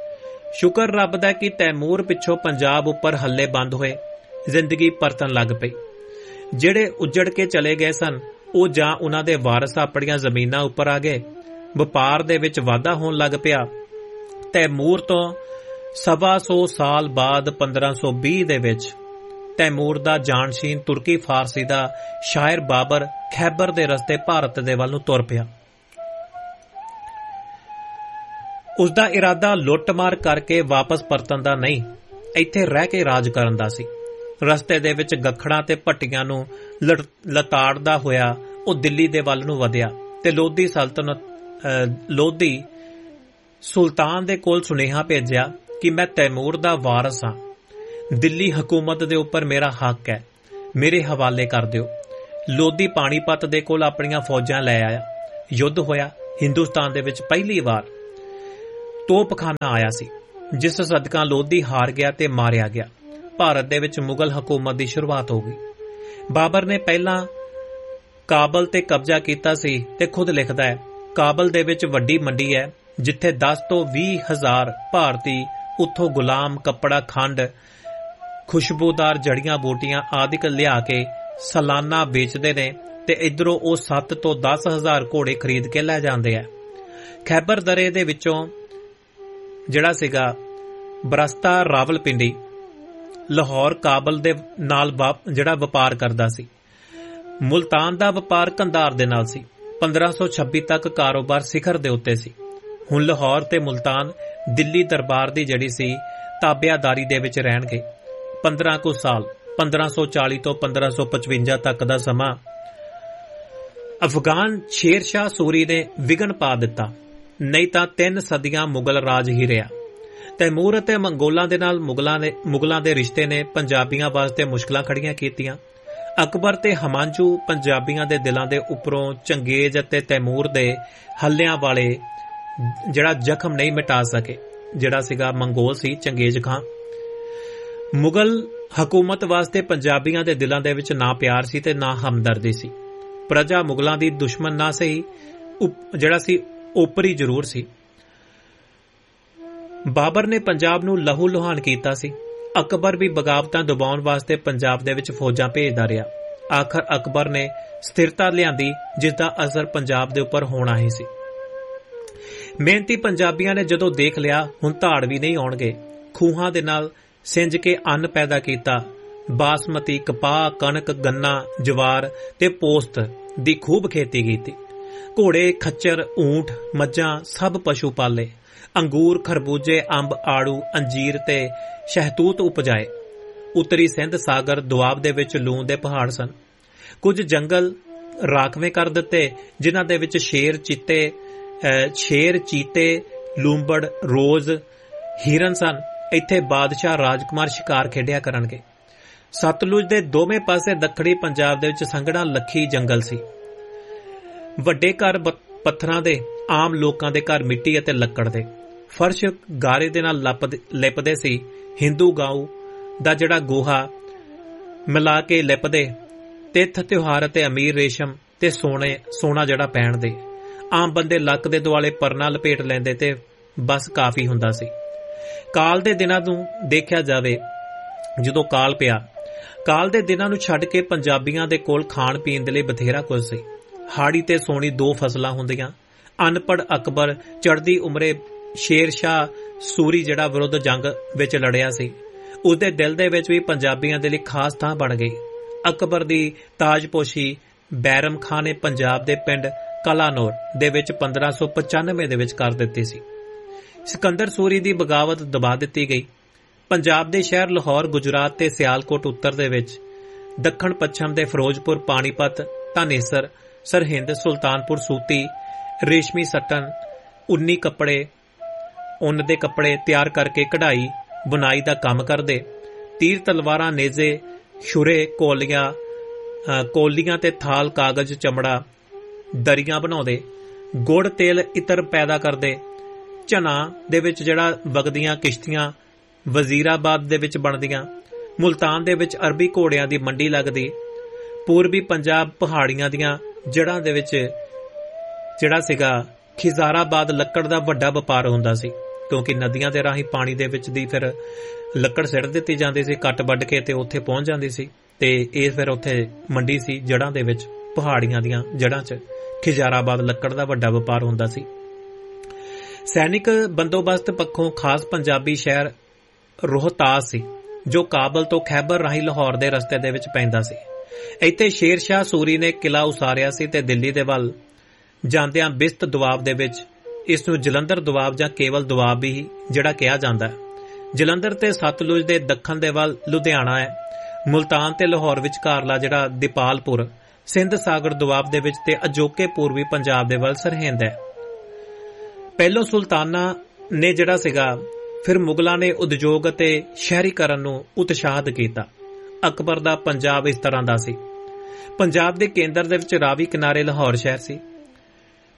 S1: ਸ਼ੁਕਰ ਰੱਬ ਦਾ ਕਿ ਤੈਮੂਰ ਪਿੱਛੋਂ ਪੰਜਾਬ ਉੱਪਰ ਹੱਲੇ ਬੰਦ ਹੋਏ, ਜ਼ਿੰਦਗੀ ਪਰਤਣ ਲੱਗ ਪਈ। ਜਿਹੜੇ ਉੱਜੜ ਕੇ ਚਲੇ ਗਏ ਸਨ ਉਹ ਜਾਂ ਉਹਨਾਂ ਦੇ ਵਾਰਸ ਆਪਣੀਆਂ ਜ਼ਮੀਨਾਂ ਉੱਪਰ ਆ ਗਏ, ਵਪਾਰ ਦੇ ਵਿੱਚ ਵਾਧਾ ਹੋਣ ਲੱਗ ਪਿਆ। ਤੈਮੂਰ ਤੋਂ ਸਵਾ ਸੌ ਸਾਲ ਬਾਅਦ ਪੰਦਰਾਂ ਸੌ ਵੀਹ ਦੇ ਵਿੱਚ ਤੈਮੂਰ ਦਾ ਜਾਨਸ਼ੀਨ ਤੁਰਕੀ ਫਾਰਸੀ ਦਾ ਸ਼ਾਇਰ ਬਾਬਰ ਖੈਬਰ ਦੇ ਰਸਤੇ ਭਾਰਤ ਦੇ ਵੱਲ ਨੂੰ ਤੁਰ ਪਿਆ। ਉਸਦਾ ਇਰਾਦਾ ਲੁੱਟ-ਮਾਰ ਕਰਕੇ ਵਾਪਸ ਪਰਤਣ ਦਾ ਨਹੀਂ, ਇੱਥੇ ਰਹਿ ਕੇ ਰਾਜ ਕਰਨ ਦਾ ਸੀ। ਰਸਤੇ ਦੇ ਵਿੱਚ ਗੱਖੜਾਂ ਤੇ ਭੱਟੀਆਂ ਨੂੰ ਲਤਾੜਦਾ ਹੋਇਆ ਉਹ ਦਿੱਲੀ ਦੇ ਵੱਲ ਨੂੰ ਵਧਿਆ ਤੇ ਲੋਧੀ ਸਲਤਨਤ ਲੋਧੀ ਸੁਲਤਾਨ ਦੇ ਕੋਲ ਸੁਨੇਹਾ ਭੇਜਿਆ ਕਿ ਮੈਂ ਤੈਮੂਰ ਦਾ ਵਾਰਸ ਹਾਂ, ਦਿੱਲੀ ਹਕੂਮਤ ਦੇ ਉੱਪਰ ਮੇਰਾ ਹੱਕ ਹੈ, ਮੇਰੇ ਹਵਾਲੇ ਕਰ ਦਿਓ। ਲੋਧੀ ਪਾਣੀਪਤ ਦੇ ਕੋਲ ਆਪਣੀਆਂ ਫੌਜਾਂ ਲੈ ਆਇਆ। ਯੁੱਧ ਹੋਇਆ। ਹਿੰਦੁਸਤਾਨ ਦੇ ਵਿੱਚ ਪਹਿਲੀ ਵਾਰ ਤੋਪਖਾਨਾ ਆਇਆ ਸੀ, ਜਿਸ ਸਦਕਾ ਲੋਧੀ ਹਾਰ ਗਿਆ ਤੇ ਮਾਰਿਆ ਗਿਆ। ਭਾਰਤ ਦੇ ਵਿੱਚ ਮੁਗਲ ਹਕੂਮਤ ਦੀ ਸ਼ੁਰੂਆਤ ਹੋ ਗਈ। ਬਾਬਰ ਨੇ ਪਹਿਲਾਂ ਕਾਬਲ ਤੇ ਕਬਜ਼ਾ ਕੀਤਾ ਸੀ ਤੇ ਖੁਦ ਲਿਖਦਾ ਹੈ, ਕਾਬਲ ਦੇ ਵਿੱਚ ਵੱਡੀ ਮੰਡੀ ਹੈ, ਜਿੱਥੇ ਦਸ ਤੋਂ ਵੀਹ ਹਜ਼ਾਰ ਭਾਰਤੀ ਉੱਥੋਂ ਗੁਲਾਮ, ਕੱਪੜਾ, ਖੰਡ, ਖੁਸ਼ਬੂਦਾਰ ਜੜੀਆਂ ਬੂਟੀਆਂ ਆਦਿਕ ਲਿਆ ਕੇ ਸਾਲਾਨਾ ਵੇਚਦੇ ਨੇ ਤੇ ਇਧਰੋਂ ਉਹ ਸੱਤ ਤੋਂ ਦਸ ਹਜ਼ਾਰ ਘੋੜੇ ਖਰੀਦ ਕੇ ਲੈ ਜਾਂਦੇ ਆ। ਖੈਬਰ ਦਰੇ ਦੇ ਵਿੱਚੋਂ ਜਿਹੜਾ ਸੀਗਾ ਬਰਸਤਾ ਰਾਵਲਪਿੰਡੀ ਲਾਹੌਰ ਕਾਬਲ ਦੇ ਨਾਲ ਜਿਹੜਾ ਵਪਾਰ ਕਰਦਾ ਸੀ। ਮੁਲਤਾਨ ਦਾ ਵਪਾਰ ਕੰਧਾਰ ਦੇ ਨਾਲ ਸੀ। ਪੰਦਰਾਂ ਸੌ ਛੱਬੀ ਤੱਕ ਕਾਰੋਬਾਰ ਸਿਖਰ ਦੇ ਉੱਤੇ ਸੀ। ਹੁਣ ਲਾਹੌਰ ਤੇ ਮੁਲਤਾਨ ਦਿੱਲੀ ਦਰਬਾਰ ਦੀ ਜਿਹੜੀ ਸੀ ਤਾਬਿਆਦਾਰੀ ਦੇ ਵਿੱਚ ਰਹਿਣਗੇ। ਪੰਦਰਾਂ ਕੁ ਸਾਲ ਪੰਦਰਾਂ ਸੌ ਚਾਲੀ ਤੋਂ ਪੰਦਰਾਂ ਸੌ ਪਚਵੰਜਾ ਤੱਕ ਦਾ ਸਮਾਂ ਅਫਗਾਨ ਸ਼ੇਰ ਸ਼ਾਹ ਸੂਰੀ ਨੇ ਵਿਘਨ ਪਾ ਦਿੱਤਾ, ਨਹੀਂ ਤਾਂ ਤਿੰਨ ਸਦੀਆਂ ਮੁਗਲ ਰਾਜ ਹੀ ਰਿਹਾ। ਤੈਮੂਰ ਅਤੇ ਮੰਗੋਲਾਂ ਦੇ ਨਾਲ ਮੁਗਲਾਂ ਨੇ ਮੁਗਲਾਂ ਦੇ ਰਿਸ਼ਤੇ ਨੇ ਪੰਜਾਬੀਆਂ ਵਾਸਤੇ ਮੁਸ਼ਕਲਾਂ ਖੜੀਆਂ ਕੀਤੀਆਂ। ਅਕਬਰ ਤੇ ਹਮਾਂਜੂ ਪੰਜਾਬੀਆਂ ਦੇ ਦਿਲਾਂ ਦੇ ਉੱਪਰੋਂ ਚੰਗੇਜ਼ ਅਤੇ ਤੈਮੂਰ ਦੇ ਹੱਲਿਆਂ ਵਾਲੇ ਜਿਹੜਾ ਜ਼ਖਮ ਨਹੀਂ ਮਿਟਾ ਸਕੇ। ਜਿਹੜਾ ਸੀਗਾ ਮੰਗੋਲ ਸੀ ਚੰਗੇਜ਼ ਖਾਂ। ਮੁਗਲ ਹਕੂਮਤ ਵਾਸਤੇ ਪੰਜਾਬੀਆਂ ਦੇ ਦਿਲਾਂ ਦੇ ਵਿੱਚ ਨਾ ਪਿਆਰ ਸੀ ਤੇ ਨਾ ਹਮਦਰਦੀ ਸੀ। ਪ੍ਰਜਾ ਮੁਗਲਾਂ ਦੀ ਦੁਸ਼ਮਣ ਨਾ ਸਹੀ, ਜਿਹੜਾ ਸੀ ਓਪਰੀ ਜ਼ਰੂਰ ਸੀ। ਬਾਬਰ ਨੇ ਪੰਜਾਬ ਨੂੰ ਲਹੂ ਲੁਹਾਨ ਕੀਤਾ ਸੀ। ਅਕਬਰ ਵੀ ਬਗਾਵਤਾਂ ਦਬਾਉਣ ਵਾਸਤੇ ਪੰਜਾਬ ਦੇ ਵਿੱਚ ਫੌਜਾਂ ਭੇਜਦਾ ਰਿਹਾ। ਆਖਰ ਅਕਬਰ ਨੇ ਸਥਿਰਤਾ ਲਿਆਂਦੀ, ਜਿਸ ਦਾ ਅਸਰ ਪੰਜਾਬ ਦੇ ਉੱਪਰ ਹੋਣਾ ਹੀ ਸੀ। ਮਿਹਨਤੀ ਪੰਜਾਬੀਆਂ ਨੇ ਜਦੋਂ ਦੇਖ ਲਿਆ ਹੁਣ ਧਾੜ ਵੀ ਨਹੀਂ ਆਉਣਗੇ, ਖੂਹਾਂ ਦੇ ਨਾਲ ਸਿੰਜ ਕੇ ਅੰਨ ਪੈਦਾ ਕੀਤਾ। ਬਾਸਮਤੀ, ਕਪਾਹ, ਕਣਕ, ਗੰਨਾ, ਜਵਾਰ ਤੇ ਪੋਸਤ ਦੀ ਖੂਬ ਖੇਤੀ ਕੀਤੀ। ਘੋੜੇ, ਖੱਚਰ, ਊਂਠ, ਮੱਝਾਂ ਸਭ ਪਸ਼ੂ ਪਾਲੇ। ਅੰਗੂਰ, ਖਰਬੂਜੇ, ਅੰਬ, ਆੜੂ, ਅੰਜੀਰ ਤੇ ਸ਼ਹਿਤੂਤ ਉਪਜਾਏ। ਉੱਤਰੀ ਸਿੰਧ ਸਾਗਰ ਦੁਆਬ ਦੇ ਵਿੱਚ ਲੂਣ ਦੇ ਪਹਾੜ ਸਨ। ਕੁਝ ਜੰਗਲ ਰਾਖਵੇਂ ਕਰ ਦਿੱਤੇ, ਜਿਨ੍ਹਾਂ ਦੇ ਵਿੱਚ ਸ਼ੇਰ ਚੀਤੇ ਸ਼ੇਰ ਚੀਤੇ ਲੂੰਬੜ, ਰੋਜ਼, ਹਿਰਨ ਸਨ। ਇੱਥੇ ਬਾਦਸ਼ਾਹ ਰਾਜਕੁਮਾਰ ਸ਼ਿਕਾਰ ਖੇਡਿਆ ਕਰਨਗੇ। ਸਤਲੁਜ ਦੇ ਦੋਵੇਂ ਪਾਸੇ ਦੱਖਣੀ ਪੰਜਾਬ ਦੇ ਵਿੱਚ ਸੰਘਣਾ ਲੱਖੀ ਜੰਗਲ ਸੀ। ਵੱਡੇ ਘਰ ਪੱਥਰਾਂ ਦੇ, ਆਮ ਲੋਕਾਂ ਦੇ ਘਰ ਮਿੱਟੀ ਅਤੇ ਲੱਕੜ ਦੇ। ਫਰਸ਼ ਗਾਰੇ ਦੇ ਨਾਲ ਲਿਪਦੇ ਸੀ। ਹਿੰਦੂ ਗਾਊ ਦਾ ਜਿਹੜਾ ਗੋਹਾ ਮਿਲਾ ਕੇ ਲਿਪਦੇ। ਤਿੱਥ ਤਿਉਹਾਰ ਅਤੇ ਅਮੀਰ ਰੇਸ਼ਮ ਤੇ ਸੋਨੇ ਸੋਨਾ ਜਿਹੜਾ ਪਹਿਨਦੇ। ਆਮ ਬੰਦੇ ਲੱਕ ਦੇ ਦੁਆਲੇ ਪਰਨਾ ਲਪੇਟ ਲੈਂਦੇ ਤੇ ਬਸ ਕਾਫੀ ਹੁੰਦਾ ਸੀ। ਕਾਲ ਦੇ ਦਿਨਾਂ ਨੂੰ ਦੇਖਿਆ ਜਾਵੇ, ਜਦੋਂ ਕਾਲ ਪਿਆ, ਕਾਲ ਦੇ ਦਿਨਾਂ ਨੂੰ ਛੱਡ ਕੇ ਪੰਜਾਬੀਆਂ ਦੇ ਕੋਲ ਖਾਣ ਪੀਣ ਦੇ ਲਈ ਬਥੇਰਾ ਕੁਝ ਸੀ। ਹਾੜੀ ਤੇ ਸੋਣੀ ਦੋ ਫਸਲਾਂ ਹੁੰਦੀਆਂ। ਅਨਪੜ੍ਹ ਅਕਬਰ ਚੜ੍ਹਦੀ ਉਮਰੇ ਸ਼ੇਰ ਸ਼ਾਹ ਸੂਰੀ ਜਿਹੜਾ ਵਿਰੁੱਧ ਜੰਗ ਵਿੱਚ ਲੜਿਆ ਸੀ, ਉਸਦੇ ਦਿਲ ਦੇ ਵਿੱਚ ਵੀ ਪੰਜਾਬੀਆਂ ਦੇ ਲਈ ਖਾਸ ਥਾਂ ਬਣ ਗਈ। ਅਕਬਰ ਦੀ ਤਾਜਪੋਸ਼ੀ ਬੈਰਮ ਖਾਂ ਨੇ ਪੰਜਾਬ ਦੇ ਪਿੰਡ ਕਲਾਨੌਰ ਦੇ ਵਿੱਚ ਪੰਦਰਾਂ ਸੌ ਪਚਾਨਵੇਂ ਦੇ ਵਿੱਚ ਕਰ ਦਿੱਤੀ ਸੀ। ਸਿਕੰਦਰ ਸੂਰੀ ਦੀ ਬਗਾਵਤ ਦਬਾ ਦਿੱਤੀ ਗਈ। ਪੰਜਾਬ ਦੇ ਸ਼ਹਿਰ ਲਾਹੌਰ, ਗੁਜਰਾਤ ਤੇ ਸਿਆਲਕੋਟ ਉੱਤਰ ਦੇ ਵਿੱਚ, ਦੱਖਣ ਪੱਛਮ ਦੇ ਫਿਰੋਜ਼ਪੁਰ, ਪਾਣੀਪਤ, ਧਾਨੇਸਰ, ਸਰਹਿੰਦ, ਸੁਲਤਾਨਪੁਰ ਸੂਤੀ ਰੇਸ਼ਮੀ ਸੱਟਨ, ਉੱਨੀ ਕੱਪੜੇ, ਉੱਨ ਦੇ ਕੱਪੜੇ ਤਿਆਰ ਕਰਕੇ ਕਢਾਈ ਬੁਨਾਈ ਦਾ ਕੰਮ ਕਰਦੇ। ਤੀਰ ਤਲਵਾਰਾਂ, ਨੇਜ਼ੇ, ਛੁਰੇ, ਕੋਲੀਆਂ ਕੋਲੀਆਂ ਤੇ ਥਾਲ, ਕਾਗਜ਼, ਚਮੜਾ, ਦਰੀਆਂ ਬਣਾਉਂਦੇ। ਗੁੜ, ਤੇਲ, ਇਤਰ ਪੈਦਾ ਕਰਦੇ। ਝਨਾ ਦੇ ਵਿੱਚ ਜਿਹੜਾ ਵਗਦੀਆਂ ਕਿਸ਼ਤੀਆਂ ਵਜ਼ੀਰਾਬਾਦ ਦੇ ਵਿੱਚ ਬਣਦੀਆਂ। ਮੁਲਤਾਨ ਦੇ ਵਿੱਚ ਅਰਬੀ ਘੋੜਿਆਂ ਦੀ ਮੰਡੀ ਲੱਗਦੀ। ਪੂਰਬੀ ਪੰਜਾਬ ਪਹਾੜੀਆਂ ਦੀਆਂ ਜੜ੍ਹਾਂ ਦੇ ਵਿੱਚ ਜਿਹੜਾ ਸੀਗਾ ਖਿਜ਼ਾਰਾਬਾਦ ਲੱਕੜ ਦਾ ਵੱਡਾ ਵਪਾਰ ਹੁੰਦਾ ਸੀ, ਕਿਉਂਕਿ ਨਦੀਆਂ ਦੇ ਰਾਹੀਂ ਪਾਣੀ ਦੇ ਵਿੱਚ ਦੀ ਫਿਰ ਲੱਕੜ ਸਿੱਟ ਦਿੱਤੀ ਜਾਂਦੀ ਸੀ, ਕੱਟ ਵੱਢ ਕੇ ਤੇ ਉੱਥੇ ਪਹੁੰਚ ਜਾਂਦੀ ਸੀ ਤੇ ਇਹ ਫਿਰ ਉੱਥੇ ਮੰਡੀ ਸੀ ਜੜ੍ਹਾਂ ਦੇ ਵਿੱਚ, ਪਹਾੜੀਆਂ ਦੀਆਂ ਜੜ੍ਹਾਂ 'ਚ ਖਿਜ਼ਾਰਾਬਾਦ ਲੱਕੜ ਦਾ ਵੱਡਾ ਵਪਾਰ ਹੁੰਦਾ ਸੀ। ਸੈਨਿਕ ਬੰਦੋਬਸਤ ਪੱਖੋਂ ਖਾਸ ਪੰਜਾਬੀ ਸ਼ਹਿਰ ਰੋਹਤਾਸ ਸੀ, ਜੋ ਕਾਬਲ ਤੋਂ ਖੈਬਰ ਰਾਹੀਂ ਲਾਹੌਰ ਦੇ ਰਸਤੇ ਦੇ ਵਿੱਚ ਪੈਂਦਾ ਸੀ। ਇੱਥੇ ਸ਼ੇਰ ਸ਼ਾਹ ਸੂਰੀ ਨੇ ਕਿਲਾ ਉਸਾਰਿਆ ਸੀ ਤੇ ਦਿੱਲੀ ਦੇ ਵੱਲ ਜਾਂਦਿਆਂ ਬਿਸਤ ਦੁਆਬ ਦੇ ਵਿੱਚ ਇਸ ਨੂੰ ਜਲੰਧਰ ਦੁਆਬ ਜਾਂ ਕੇਵਲ ਦੁਆਬ ਵੀ ਜਿਹੜਾ ਕਿਹਾ ਜਾਂਦਾ ਹੈ। ਜਲੰਧਰ ਤੇ ਸਤਲੁਜ ਦੇ ਦੱਖਣ ਦੇ ਵੱਲ ਲੁਧਿਆਣਾ ਹੈ। ਮੁਲਤਾਨ ਤੇ ਲਾਹੌਰ ਵਿਚਕਾਰਲਾ ਜਿਹੜਾ ਦੀਪਾਲਪੁਰ ਸਿੰਧ ਸਾਗਰ ਦੁਆਬ ਦੇ ਵਿੱਚ ਤੇ ਅਜੋਕੇ ਪੂਰਬੀ ਪੰਜਾਬ ਦੇ ਵੱਲ ਸਰਹਿੰਦ ਹੈ। ਪਹਿਲੋਂ ਸੁਲਤਾਨਾਂ ਨੇ ਜਿਹੜਾ ਸੀਗਾ, ਫਿਰ ਮੁਗਲਾਂ ਨੇ ਉਦਯੋਗ ਅਤੇ ਸ਼ਹਿਰੀਕਰਨ ਨੂੰ ਉਤਸ਼ਾਹਿਤ ਕੀਤਾ। ਅਕਬਰ ਦਾ ਪੰਜਾਬ ਇਸ ਤਰ੍ਹਾਂ ਦਾ ਸੀ। ਪੰਜਾਬ ਦੇ ਕੇਂਦਰ ਦੇ ਵਿੱਚ ਰਾਵੀ ਕਿਨਾਰੇ ਲਾਹੌਰ ਸ਼ਹਿਰ ਸੀ।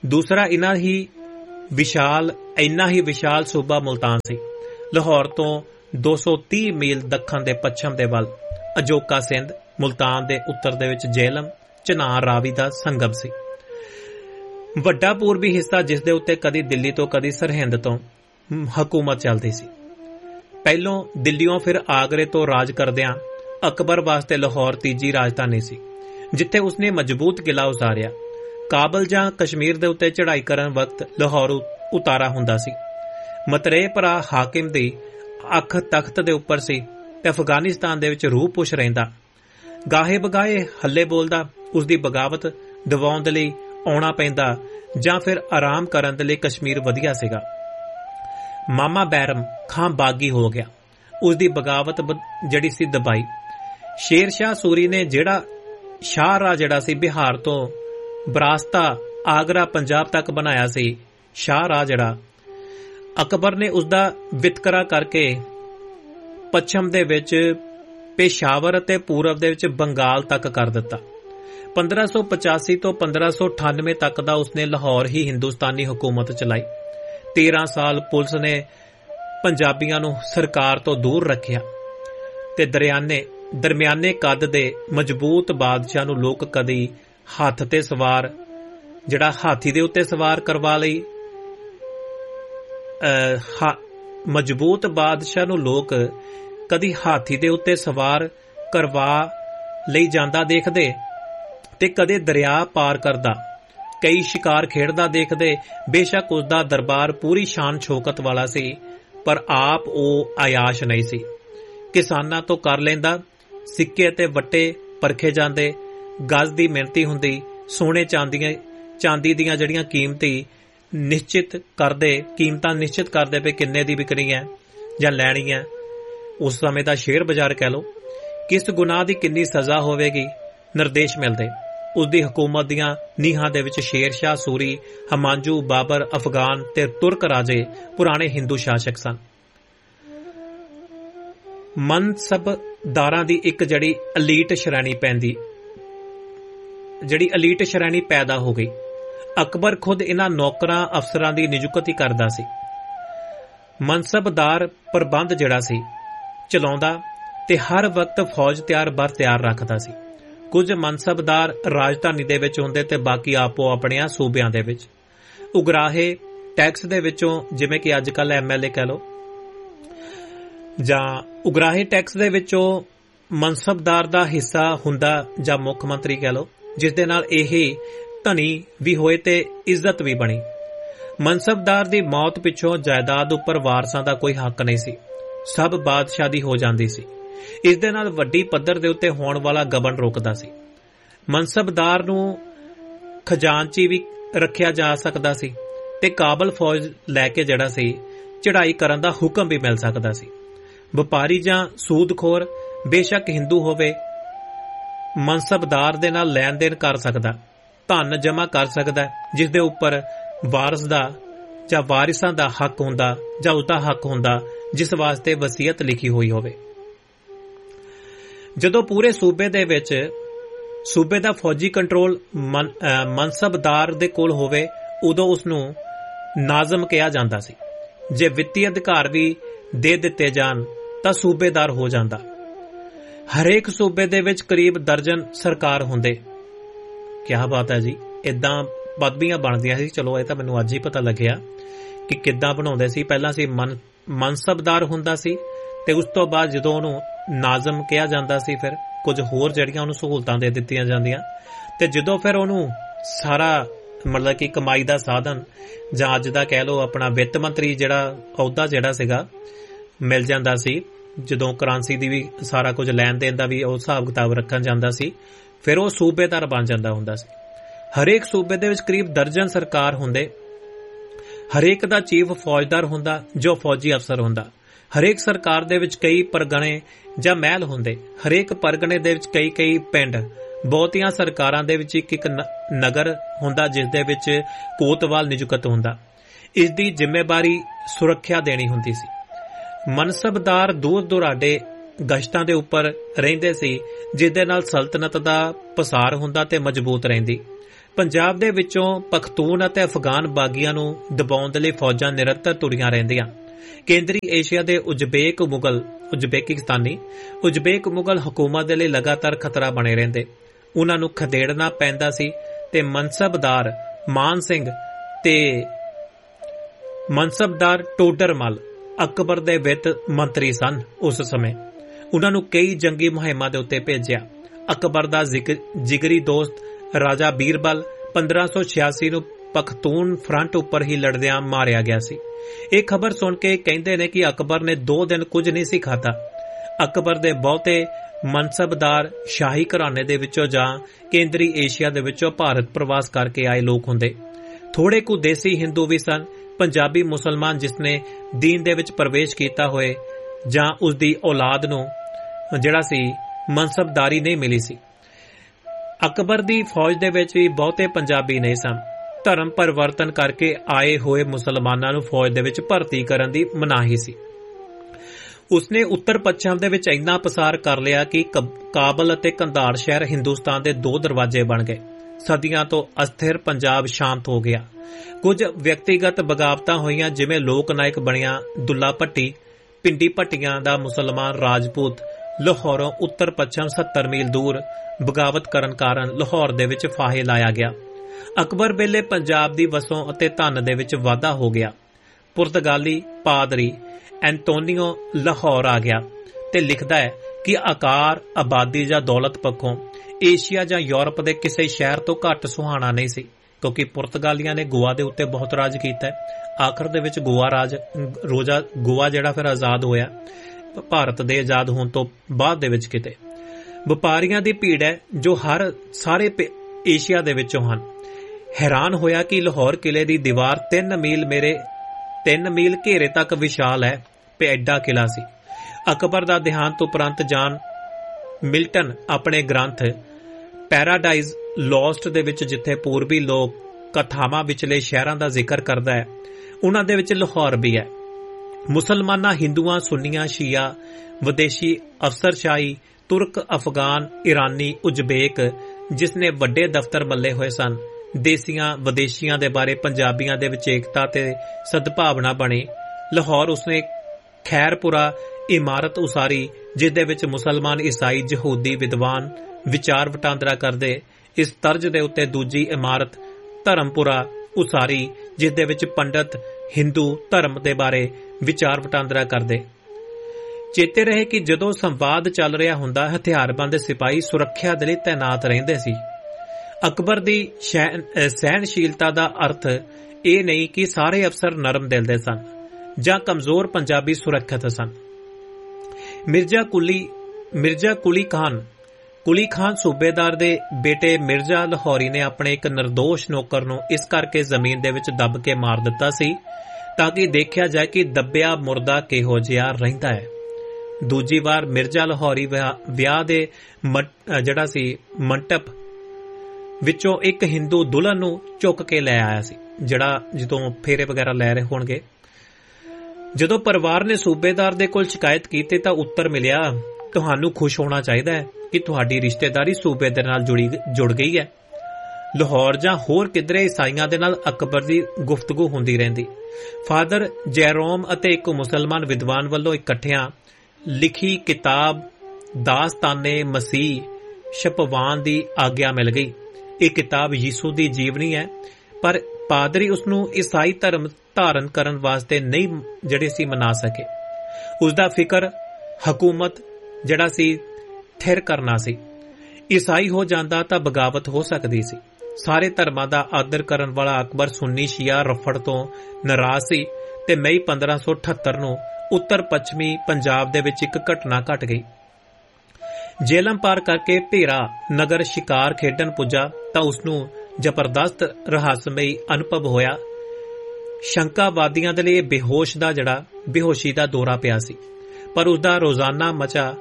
S1: दूसरा इन्ना ही विशाल इन्ना ही विशाल सूबा मुल्तान सी। लाहौर तो दो सौ तीह मील दखन दे पच्छम दे वल अजोका सिंध, मुल्तान दे उत्तर दे विच जेहलम, चनार, रावी दा संगम सी। वड्डा पूर्वी हिस्सा जिस दे उत्ते कदी दिल्ली तो कदी सरहिंद तो हुकूमत चलदी सी। पहलों दिल्लीओं फिर आगरे तो राज करदियां अकबर वास्ते लाहौर तीजी राजधानी सी, जिथे उसने मजबूत किला उसारिया। काबल जां कश्मीर दे उत्ते चढ़ाई करन वक्त लाहौर उतारा हुंदा सी। मतरेय भरा हाकिम दी अख तख्त दे उपर सी ते अफगानिस्तान दे विच रूह पुछ रहिंदा। गाहे बगाए हल्ले बोलदा उसदी बगावत दवाउण दे लई आउणा पैंदा जां फिर आराम करन दे लई कश्मीर वधिया सीगा। मामा बैरम खां बागी हो गया, उसदी बगावत जड़ी सी दबाई। शेर शाह सूरी ने जेड़ा शाहराह जड़ा सी बिहार तो बरास्ता आगरा पंजाब तक बनाया सी, शाहराह जड़ा अकबर ने उसदा वितकरा करके पच्छम दे विच पेशावर ते पूरब दे विच बंगाल तक कर दिता। पंद्रह सौ पचासी तो पंद्रह सौ अठानवे तक दा उसने लाहौर ही हिंदुस्तानी हुकूमत चलाई। तेरह साल पुलिस ने पंजाबियां नूं सरकार तो दूर रखिया ते दरयाने दरमियाने कद दे मजबूत बादशाह नूं लोक कदी हथ ते सवार जिहड़ा हाथी दे उत्ते सवार करवा लई मजबूत बादशाह नूं लोक कदी हाथी दे उत्ते सवार करवा लई जांदा देखदे ते कदे दरिया पार करदा, कई शिकार खेडदा देखदे। बेशक उसदा दरबार पूरी शान शौकत वाला सी, पर आप ओ आयाश नहीं सी। किसानां तो कर लेंदा, सिक्के ते वट्टे परखे जांदे, गज दी मिहनती हुंदी, सोने चांदियां चांदी दियां जड़ियां कीमती निश्चित करदे कीमतां निश्चित करदे पे किन्ने दी विकनी है जां लैणी है। उस समय दा शेयर बाजार कह लो। किस गुनाह दी किन्नी सज़ा होवेगी, निर्देश मिलदे। उसदी हुकूमत दियां नीहां दे विच शेर शाह सूरी, हमांजू, बाबर, अफगान ते तुर्क राजे पुराने हिंदू शासक सन। मनसबदारां दी इक जड़ी अलीट श्रेणी पैंदी जड़ी अलीट श्रेणी पैदा हो गई। अकबर खुद इन्हां नौकरां अफसरां दी नियुक्ति करदा सी। मनसबदार प्रबंध जड़ा सी चलाउंदा ते हर वक्त फौज तैयार बर तैयार रखदा सी। कुछ मनसबदार राजधानी दे विच हुंदे ते बाकी आपो अपणियां सूबियां दे विच। उगराहे टैक्स दे विचों जिवें कि अजकल एम एल ए कह लो जां उगराहे टैक्स दे विचों मनसबदार दा हिस्सा हुंदा जां मुख मंत्री कह लो, जिस दे नाल इह धनी भी होए ते इज्जत भी बनी। मनसबदार दी मौत पिछों जायदाद उपर वारसां दा कोई हक नहीं सी, सब बादशाह दी हो जांदी सी। इस दे नाल वड्डी पद्धर दे उत्ते होण वाला गबन रोकदा सी। मनसबदार नूं खजानची भी रखिया जा सकदा सी ते काबल फौज लैके जड़ा सी चढ़ाई करन दा हुक्म भी मिल सकदा सी। वपारी जां सूदखोर बेशक हिंदू होवे, मनसबदार दे नाल लैन देन कर सकदा, धन जमा कर सकदा, जिस दे उपर वारस दा जां वारिसां दा हक हुंदा जां उसदा हक हुंदा जिस वास्ते वसीयत लिखी हुई होवे। जदों पूरे सूबे दे विच सूबे दा फौजी कंट्रोल मन, मनसबदार दे कोल होवे उदों उसनूं नाज़म कहा जांदा सी। जे वित्तीय अधिकार भी दे दिते जान तां सूबेदार हो जांदा। हरेक सूबे दे विच करीब दर्जन सरकार हुंदे। क्या बात है जी, इदां पदवियां बनदियां सी। चलो ये तां मैनूं अज ही पता लग्या कि किद्दां बनाउंदे सी। पहलां सी मन मनसबदार हुंदा सी ते उस तो बाद जदों उहनूं नाज़म कहा जांदा सी, फिर कुछ होर जड़ियां उहनूं सहूलतां दे दित्तियां जांदियां ते जदों फिर उहनूं सारा मतलब कि कमाई दा साधन जां अज दा कह लो अपना वित्त मंत्री जिहड़ा अहुदा जिहड़ा सीगा मिल जांदा सी, जदों करंसी दी भी सारा कुछ लैन देन दा भी उह हिसाब किताब रखन जांदा सी, फिर वो सूबेदार बन जांदा हुंदा सी। हरेक सूबे दे विच करीब दर्जन सरकार हुंदे। हरेक दा चीफ फौजदार हुंदा जो फौजी अफसर हुंदा। हरेक सरकार दे विच कई परगणे जां महल हुंदे। हरेक परगणे दे विच कई कई पिंड। बहुतियां सरकारां दे विच इक इक नगर हुंदा जिस दे विच कोतवाल नियुक्त हुंदा। इस दी जिम्मेवारी सुरक्षा देनी हुंदी सी। मनसबदार दूर दुराडे गश्तां दे उपर रहिंदे सी, जिस दे नाल सल्तनत दा पसार हुंदा ते मजबूत रहिंदी। ਪੰਜਾਬ ਦੇ ਵਿੱਚੋਂ ਪਖਤੂਨ ਅਤੇ ਅਫਗਾਨ ਬਾਗੀਆਂ ਨੂੰ ਦਬਾਉਣ ਦੇ ਲਈ ਫੌਜਾਂ ਨਿਰੰਤਰ ਤੁਰੀਆਂ ਰਹਿੰਦੀਆਂ। ਕੇਂਦਰੀ ਏਸ਼ੀਆ ਦੇ ਉਜ਼ਬੇਕ ਮੁਗਲ ਉਜ਼ਬੇਕਿਸਤਾਨੀ ਉਜ਼ਬੇਕ ਮੁਗਲ ਹਕੂਮਤ ਦੇ ਲਈ ਲਗਾਤਾਰ ਖਤਰਾ ਬਣੇ ਰਹਿੰਦੇ। ਉਹਨਾਂ ਨੂੰ ਖਦੇੜਨਾ ਪੈਂਦਾ ਸੀ ਤੇ ਮਨਸਬਦਾਰ ਮਾਨ ਸਿੰਘ ਤੇ ਮਨਸਬਦਾਰ ਟੋਡਰਮਲ ਅਕਬਰ ਦੇ ਵਿੱਤ ਮੰਤਰੀ ਸਨ। ਉਸ ਸਮੇਂ ਉਹਨਾਂ ਨੂੰ ਕਈ ਜੰਗੀ ਮੁਹਿੰਮਾਂ ਦੇ ਉੱਤੇ ਭੇਜਿਆ। ਅਕਬਰ ਦਾ ਜਿਗਰੀ ਦੋਸਤ ਰਾਜਾ ਬੀਰਬਲ ਪੰਦਰਾਂ ਸੌ ਛਿਆਸੀ ਨੂੰ ਪਖਤੂਨ ਫਰੰਟ ਉੱਪਰ ਹੀ ਲੜਦਿਆਂ ਮਾਰਿਆ ਗਿਆ ਸੀ। ਇਹ ਖਬਰ ਸੁਣ ਕੇ ਕਹਿੰਦੇ ਨੇ ਕਿ ਅਕਬਰ ਨੇ ਦੋ ਦਿਨ ਕੁਝ ਨਹੀਂ ਸੀ ਖਾਧਾ। ਅਕਬਰ ਦੇ ਬਹੁਤੇ ਮਨਸਬਦਾਰ ਸ਼ਾਹੀ ਘਰਾਣੇ ਦੇ ਵਿੱਚੋਂ ਜਾਂ ਕੇਂਦਰੀ ਏਸ਼ੀਆ ਦੇ ਵਿੱਚੋਂ ਭਾਰਤ ਪ੍ਰਵਾਸ ਕਰਕੇ ਆਏ ਲੋਕ ਹੁੰਦੇ। ਥੋੜੇ ਕੁ ਦੇਸੀ ਹਿੰਦੂ ਵੀ ਸਨ। ਪੰਜਾਬੀ ਮੁਸਲਮਾਨ ਜਿਸਨੇ ਦੀਨ ਦੇ ਵਿੱਚ ਪ੍ਰਵੇਸ਼ ਕੀਤਾ ਹੋਏ ਜਾਂ ਉਸ ਦੀ ਔਲਾਦ ਨੂੰ ਜਿਹੜਾ ਸੀ ਮਨਸਬਦਾਰੀ ਨਹੀਂ ਮਿਲੀ ਸੀ। ਅਕਬਰ ਦੀ ਫੌਜ ਦੇ ਵਿੱਚ ਵੀ ਬਹੁਤੇ ਪੰਜਾਬੀ ਨਹੀਂ ਸਨ। ਧਰਮ ਪਰਿਵਰਤਨ ਕਰਕੇ ਆਏ ਹੋਏ ਮੁਸਲਮਾਨਾਂ ਨੂੰ ਫੌਜ ਦੇ ਵਿੱਚ ਭਰਤੀ ਕਰਨ ਦੀ ਮਨਾਹੀ ਸੀ। ਉਸਨੇ ਉੱਤਰ ਪੱਛਮ ਦੇ ਵਿੱਚ ਇੰਨਾ ਪਸਾਰ ਕਰ ਲਿਆ ਕਿ ਕਾਬਲ ਅਤੇ ਕੰਧਾਰ ਸ਼ਹਿਰ ਹਿੰਦੁਸਤਾਨ ਦੇ ਦੋ ਦਰਵਾਜ਼ੇ ਬਣ ਗਏ। ਸਦੀਆਂ ਤੋਂ ਅਸਥਿਰ ਪੰਜਾਬ ਸ਼ਾਂਤ ਹੋ ਗਿਆ। ਕੁਝ ਵਿਅਕਤੀਗਤ ਬਗਾਵਤਾਂ ਹੋਈਆਂ, ਜਿਵੇਂ ਲੋਕ ਨਾਇਕ ਬਣਿਆ ਦੁੱਲਾ ਭੱਟੀ, ਪਿੰਡੀ ਭੱਟੀਆਂ ਦਾ ਮੁਸਲਮਾਨ ਰਾਜਪੂਤ ਲਾਹੌਰੋਂ ਉੱਤਰ ਪੱਛਮ ਸੱਤਰ ਮੀਲ ਦੂਰ ਬਗਾਵਤ ਕਰਨ ਕਾਰਨ ਲਾਹੌਰ ਦੇ ਵਿੱਚ ਫਾਹੇ ਲਾਇਆ ਗਿਆ। ਅਕਬਰ ਵੇਲੇ ਪੰਜਾਬ ਦੀ ਵਸੋਂ ਅਤੇ ਧਨ ਦੇ ਵਿੱਚ ਵਾਧਾ ਹੋ ਗਿਆ। ਪੁਰਤਗਾਲੀ ਪਾਦਰੀ ਐਂਤੋਨੀਓ ਲਾਹੌਰ ਆ ਗਿਆ ਤੇ ਲਿਖਦਾ ਹੈ ਕਿ ਆਕਾਰ, ਆਬਾਦੀ ਜਾਂ ਦੌਲਤ ਪੱਖੋਂ ਏਸ਼ੀਆ ਜਾਂ ਯੂਰਪ ਦੇ ਕਿਸੇ ਸ਼ਹਿਰ ਤੋਂ ਘੱਟ ਸੁਹਾਣਾ ਨਹੀਂ ਸੀ, ਕਿਉਂਕਿ ਪੁਰਤਗਾਲੀਆਂ ਨੇ ਗੋਆ ਦੇ ਉੱਤੇ ਬਹੁਤ ਰਾਜ ਕੀਤਾ ਹੈ। ਆਖਰ ਦੇ ਵਿੱਚ ਗੋਆ ਰਾਜ ਰੋਜ਼ਾ ਗੋਆ ਜਿਹੜਾ ਫਿਰ ਆਜ਼ਾਦ ਹੋਇਆ ਭਾਰਤ ਦੇ ਆਜ਼ਾਦ ਹੋਣ ਤੋਂ ਬਾਅਦ ਦੇ ਵਿੱਚ। ਕਿਤੇ ਵਪਾਰੀਆਂ ਦੀ ਭੀੜ ਹੈ ਜੋ ਹਰ ਸਾਰੇ ਏਸ਼ੀਆ ਦੇ ਵਿੱਚੋਂ ਹਨ। ਹੈਰਾਨ ਹੋਇਆ ਕਿ ਲਾਹੌਰ ਕਿਲੇ ਦੀ ਦੀਵਾਰ ਤਿੰਨ ਮੀਲ ਮੇਰੇ ਤਿੰਨ ਮੀਲ ਘੇਰੇ ਤੱਕ ਵਿਸ਼ਾਲ ਹੈ ਤੇ ਐਡਾ ਕਿਲਾ ਸੀ। ਅਕਬਰ ਦਾ ਦੇਹਾਂਤ ਉਪਰੰਤ ਜਾਨ ਮਿਲਟਨ ਆਪਣੇ ਗ੍ਰੰਥ ਪੈਰਾਡਾਈਜ਼ ਲੋਸਟ ਦੇ ਵਿੱਚ ਜਿੱਥੇ ਪੂਰਬੀ ਲੋਕ ਕਥਾਵਾਂ ਵਿਚਲੇ ਸ਼ਹਿਰਾਂ ਦਾ ਜ਼ਿਕਰ ਕਰਦਾ ਹੈ, ਉਹਨਾਂ ਦੇ ਵਿੱਚ ਲਾਹੌਰ ਵੀ ਹੈ। ਮੁਸਲਮਾਨਾਂ, ਹਿੰਦੂਆਂ, ਸੁੰਨੀਆਂ, ਸ਼ੀਆ, ਵਿਦੇਸ਼ੀ ਅਫਸਰਸ਼ਾਹੀ, ਤੁਰਕ, ਅਫਗਾਨ, ਇਰਾਨੀ, ਉਜ਼ਬੇਕ ਜਿਸਨੇ ਵੱਡੇ ਦਫ਼ਤਰ ਮੱਲੇ ਹੋਏ ਸਨ। ਦੇਸੀਆਂ ਵਿਦੇਸ਼ੀਆਂ ਦੇ ਬਾਰੇ ਪੰਜਾਬੀਆਂ ਦੇ ਵਿੱਚ ਏਕਤਾ ਤੇ ਸਦਭਾਵਨਾ ਬਣੀ। ਲਾਹੌਰ ਉਸਨੇ ਖੈਰਪੁਰਾ ਇਮਾਰਤ ਉਸਾਰੀ, ਜਿਸ ਦੇ ਵਿੱਚ ਮੁਸਲਮਾਨ, ਈਸਾਈ, ਯਹੂਦੀ ਵਿਦਵਾਨ ਵਿਚਾਰ ਵਟਾਂਦਰਾ ਕਰਦੇ। ਇਸ ਤਰਜ਼ ਦੇ ਉੱਤੇ ਦੂਜੀ ਇਮਾਰਤ ਧਰਮਪੁਰਾ ਉਸਾਰੀ, ਜਿਸ ਦੇ ਵਿੱਚ ਪੰਡਤ ਹਿੰਦੂ ਧਰਮ ਦੇ ਬਾਰੇ ਵਿਚਾਰ ਵਟਾਂਦਰਾ ਕਰਦੇ। ਚੇਤੇ ਰਹੇ ਕਿ ਜਦੋਂ ਸੰਵਾਦ ਚੱਲ ਰਿਹਾ ਹੁੰਦਾ, ਹਥਿਆਰਬੰਦ ਸਿਪਾਹੀ ਸੁਰੱਖਿਆ ਦੇ ਲਈ ਤੈਨਾਤ ਰਹਿੰਦੇ ਸੀ। ਅਕਬਰ ਦੀ ਸਹਿਣਸ਼ੀਲਤਾ ਦਾ ਅਰਥ ਇਹ ਨਹੀਂ ਕਿ ਸਾਰੇ ਅਫਸਰ ਨਰਮ ਦਿਲ ਦੇ ਸਨ ਜਾਂ ਕਮਜ਼ੋਰ ਪੰਜਾਬੀ ਸੁਰੱਖਿਅਤ ਸਨ। ਮਿਰਜ਼ਾ ਕੁਲੀ ਮਿਰਜ਼ਾ ਕੁਲੀ ਖਾਨ ਕੁਲੀ ਖਾਨ ਸੂਬੇਦਾਰ ਦੇ ਬੇਟੇ ਮਿਰਜ਼ਾ ਲਾਹੌਰੀ ਨੇ ਆਪਣੇ ਇੱਕ ਨਿਰਦੋਸ਼ ਨੌਕਰ ਨੂੰ ਇਸ ਕਰਕੇ ਜ਼ਮੀਨ ਦੇ ਵਿੱਚ ਦੱਬ ਕੇ ਮਾਰ ਦਿੱਤਾ ਸੀ ਤਾਂ ਕਿ ਦੇਖਿਆ ਜਾਏ ਕਿ ਦੱਬਿਆ ਮੁਰਦਾ ਕਿਹੋ ਜਿਹਾ ਰਹਿੰਦਾ ਹੈ। ਦੂਜੀ ਵਾਰ ਮਿਰਜ਼ਾ ਲਾਹੌਰੀ ਵਿਆਹ ਦੇ ਜਿਹੜਾ ਸੀ ਮੰਟਪ ਵਿੱਚੋਂ ਇੱਕ ਹਿੰਦੂ ਦੁਲਹਨ ਨੂੰ ਚੁੱਕ ਕੇ ਲੈ ਆਇਆ ਸੀ, ਜਿਹੜਾ ਜਦੋਂ ਫੇਰੇ ਵਗੈਰਾ ਲੈ ਰਹੇ ਹੋਣਗੇ। ਜਦੋਂ ਪਰਿਵਾਰ ਨੇ ਸੂਬੇਦਾਰ ਦੇ ਕੋਲ ਸ਼ਿਕਾਇਤ ਕੀਤੀ ਤਾਂ ਉੱਤਰ ਮਿਲਿਆ, ਤੁਹਾਨੂੰ ਖੁਸ਼ ਹੋਣਾ ਚਾਹੀਦਾ ਹੈ ਕਿ ਤੁਹਾਡੀ ਰਿਸ਼ਤੇਦਾਰੀ ਸੂਬੇ ਦੇ ਨਾਲ ਜੁੜੀ ਜੁੜ ਗਈ ਹੈ। ਲਾਹੌਰ ਜਾਂ ਹੋਰ ਕਿਧਰੇ ਈਸਾਈਆਂ ਦੇ ਨਾਲ ਅਕਬਰ ਦੀ ਗੁਫ਼ਤਗੂ ਹੁੰਦੀ ਰਹਿੰਦੀ। ਫਾਦਰ ਜੈਰੋਮ ਅਤੇ ਇੱਕ ਮੁਸਲਮਾਨ ਵਿਦਵਾਨ ਵੱਲੋਂ ਇਕੱਠਿਆਂ ਲਿਖੀ ਕਿਤਾਬ ਦਾਸਤਾਨੇ ਮਸੀਹ ਛਪਵਾਉਣ ਦੀ ਆਗਿਆ ਮਿਲ ਗਈ। ਇਹ ਕਿਤਾਬ ਯੀਸੂ ਦੀ ਜੀਵਨੀ ਹੈ, ਪਰ ਪਾਦਰੀ ਉਸ ਨੂੰ ਈਸਾਈ ਧਰਮ ਧਾਰਨ ਕਰਨ ਵਾਸਤੇ ਨਹੀਂ ਜਿਹੜੇ ਸੀ ਮਨਾ ਸਕੇ। ਉਸ ਦਾ ਫਿਕਰ ਹਕੂਮਤ ਜਿਹੜਾ ਸੀ ਥਿਰ ਕਰਨਾ ਸੀ। ਈਸਾਈ ਹੋ ਜਾਂਦਾ ਤਾਂ ਬਗਾਵਤ ਹੋ ਸਕਦੀ ਸੀ। ਸਾਰੇ ਧਰਮਾਂ ਦਾ ਆਦਰ ਕਰਨ ਵਾਲਾ ਅਕਬਰ ਸੁੰਨੀ ਸ਼ੀਆ ਰਫੜ ਤੋਂ ਨਾਰਾਜ਼ ਸੀ ਤੇ ਮਈ ਪੰਦਰਾਂ ਸੌ ਅਠੱਤਰ ਨੂੰ ਉੱਤਰ ਪੱਛਮੀ ਪੰਜਾਬ ਦੇ ਵਿੱਚ ਇੱਕ ਘਟਨਾ ਘਟ ਗਈ। ਜੇਲਮ ਪਾਰ ਕਰਕੇ ਭੇਰਾ ਨਗਰ ਸ਼ਿਕਾਰ ਖੇਡਣ ਪੁੱਜਾ ਤਾਂ ਉਸਨੂੰ ਜ਼ਬਰਦਸਤ ਰਹੱਸਮਈ ਅਨੁਭਵ ਹੋਇਆ। ਸ਼ੰਕਾਵਾਦੀਆਂ ਦੇ ਲਈ ਬੇਹੋਸ਼ ਦਾ ਜਿਹੜਾ ਬੇਹੋਸ਼ੀ ਦਾ ਦੌਰਾ ਪਿਆ ਸੀ, ਪਰ ਉਸਦਾ ਰੋਜ਼ਾਨਾ ਮਚਾ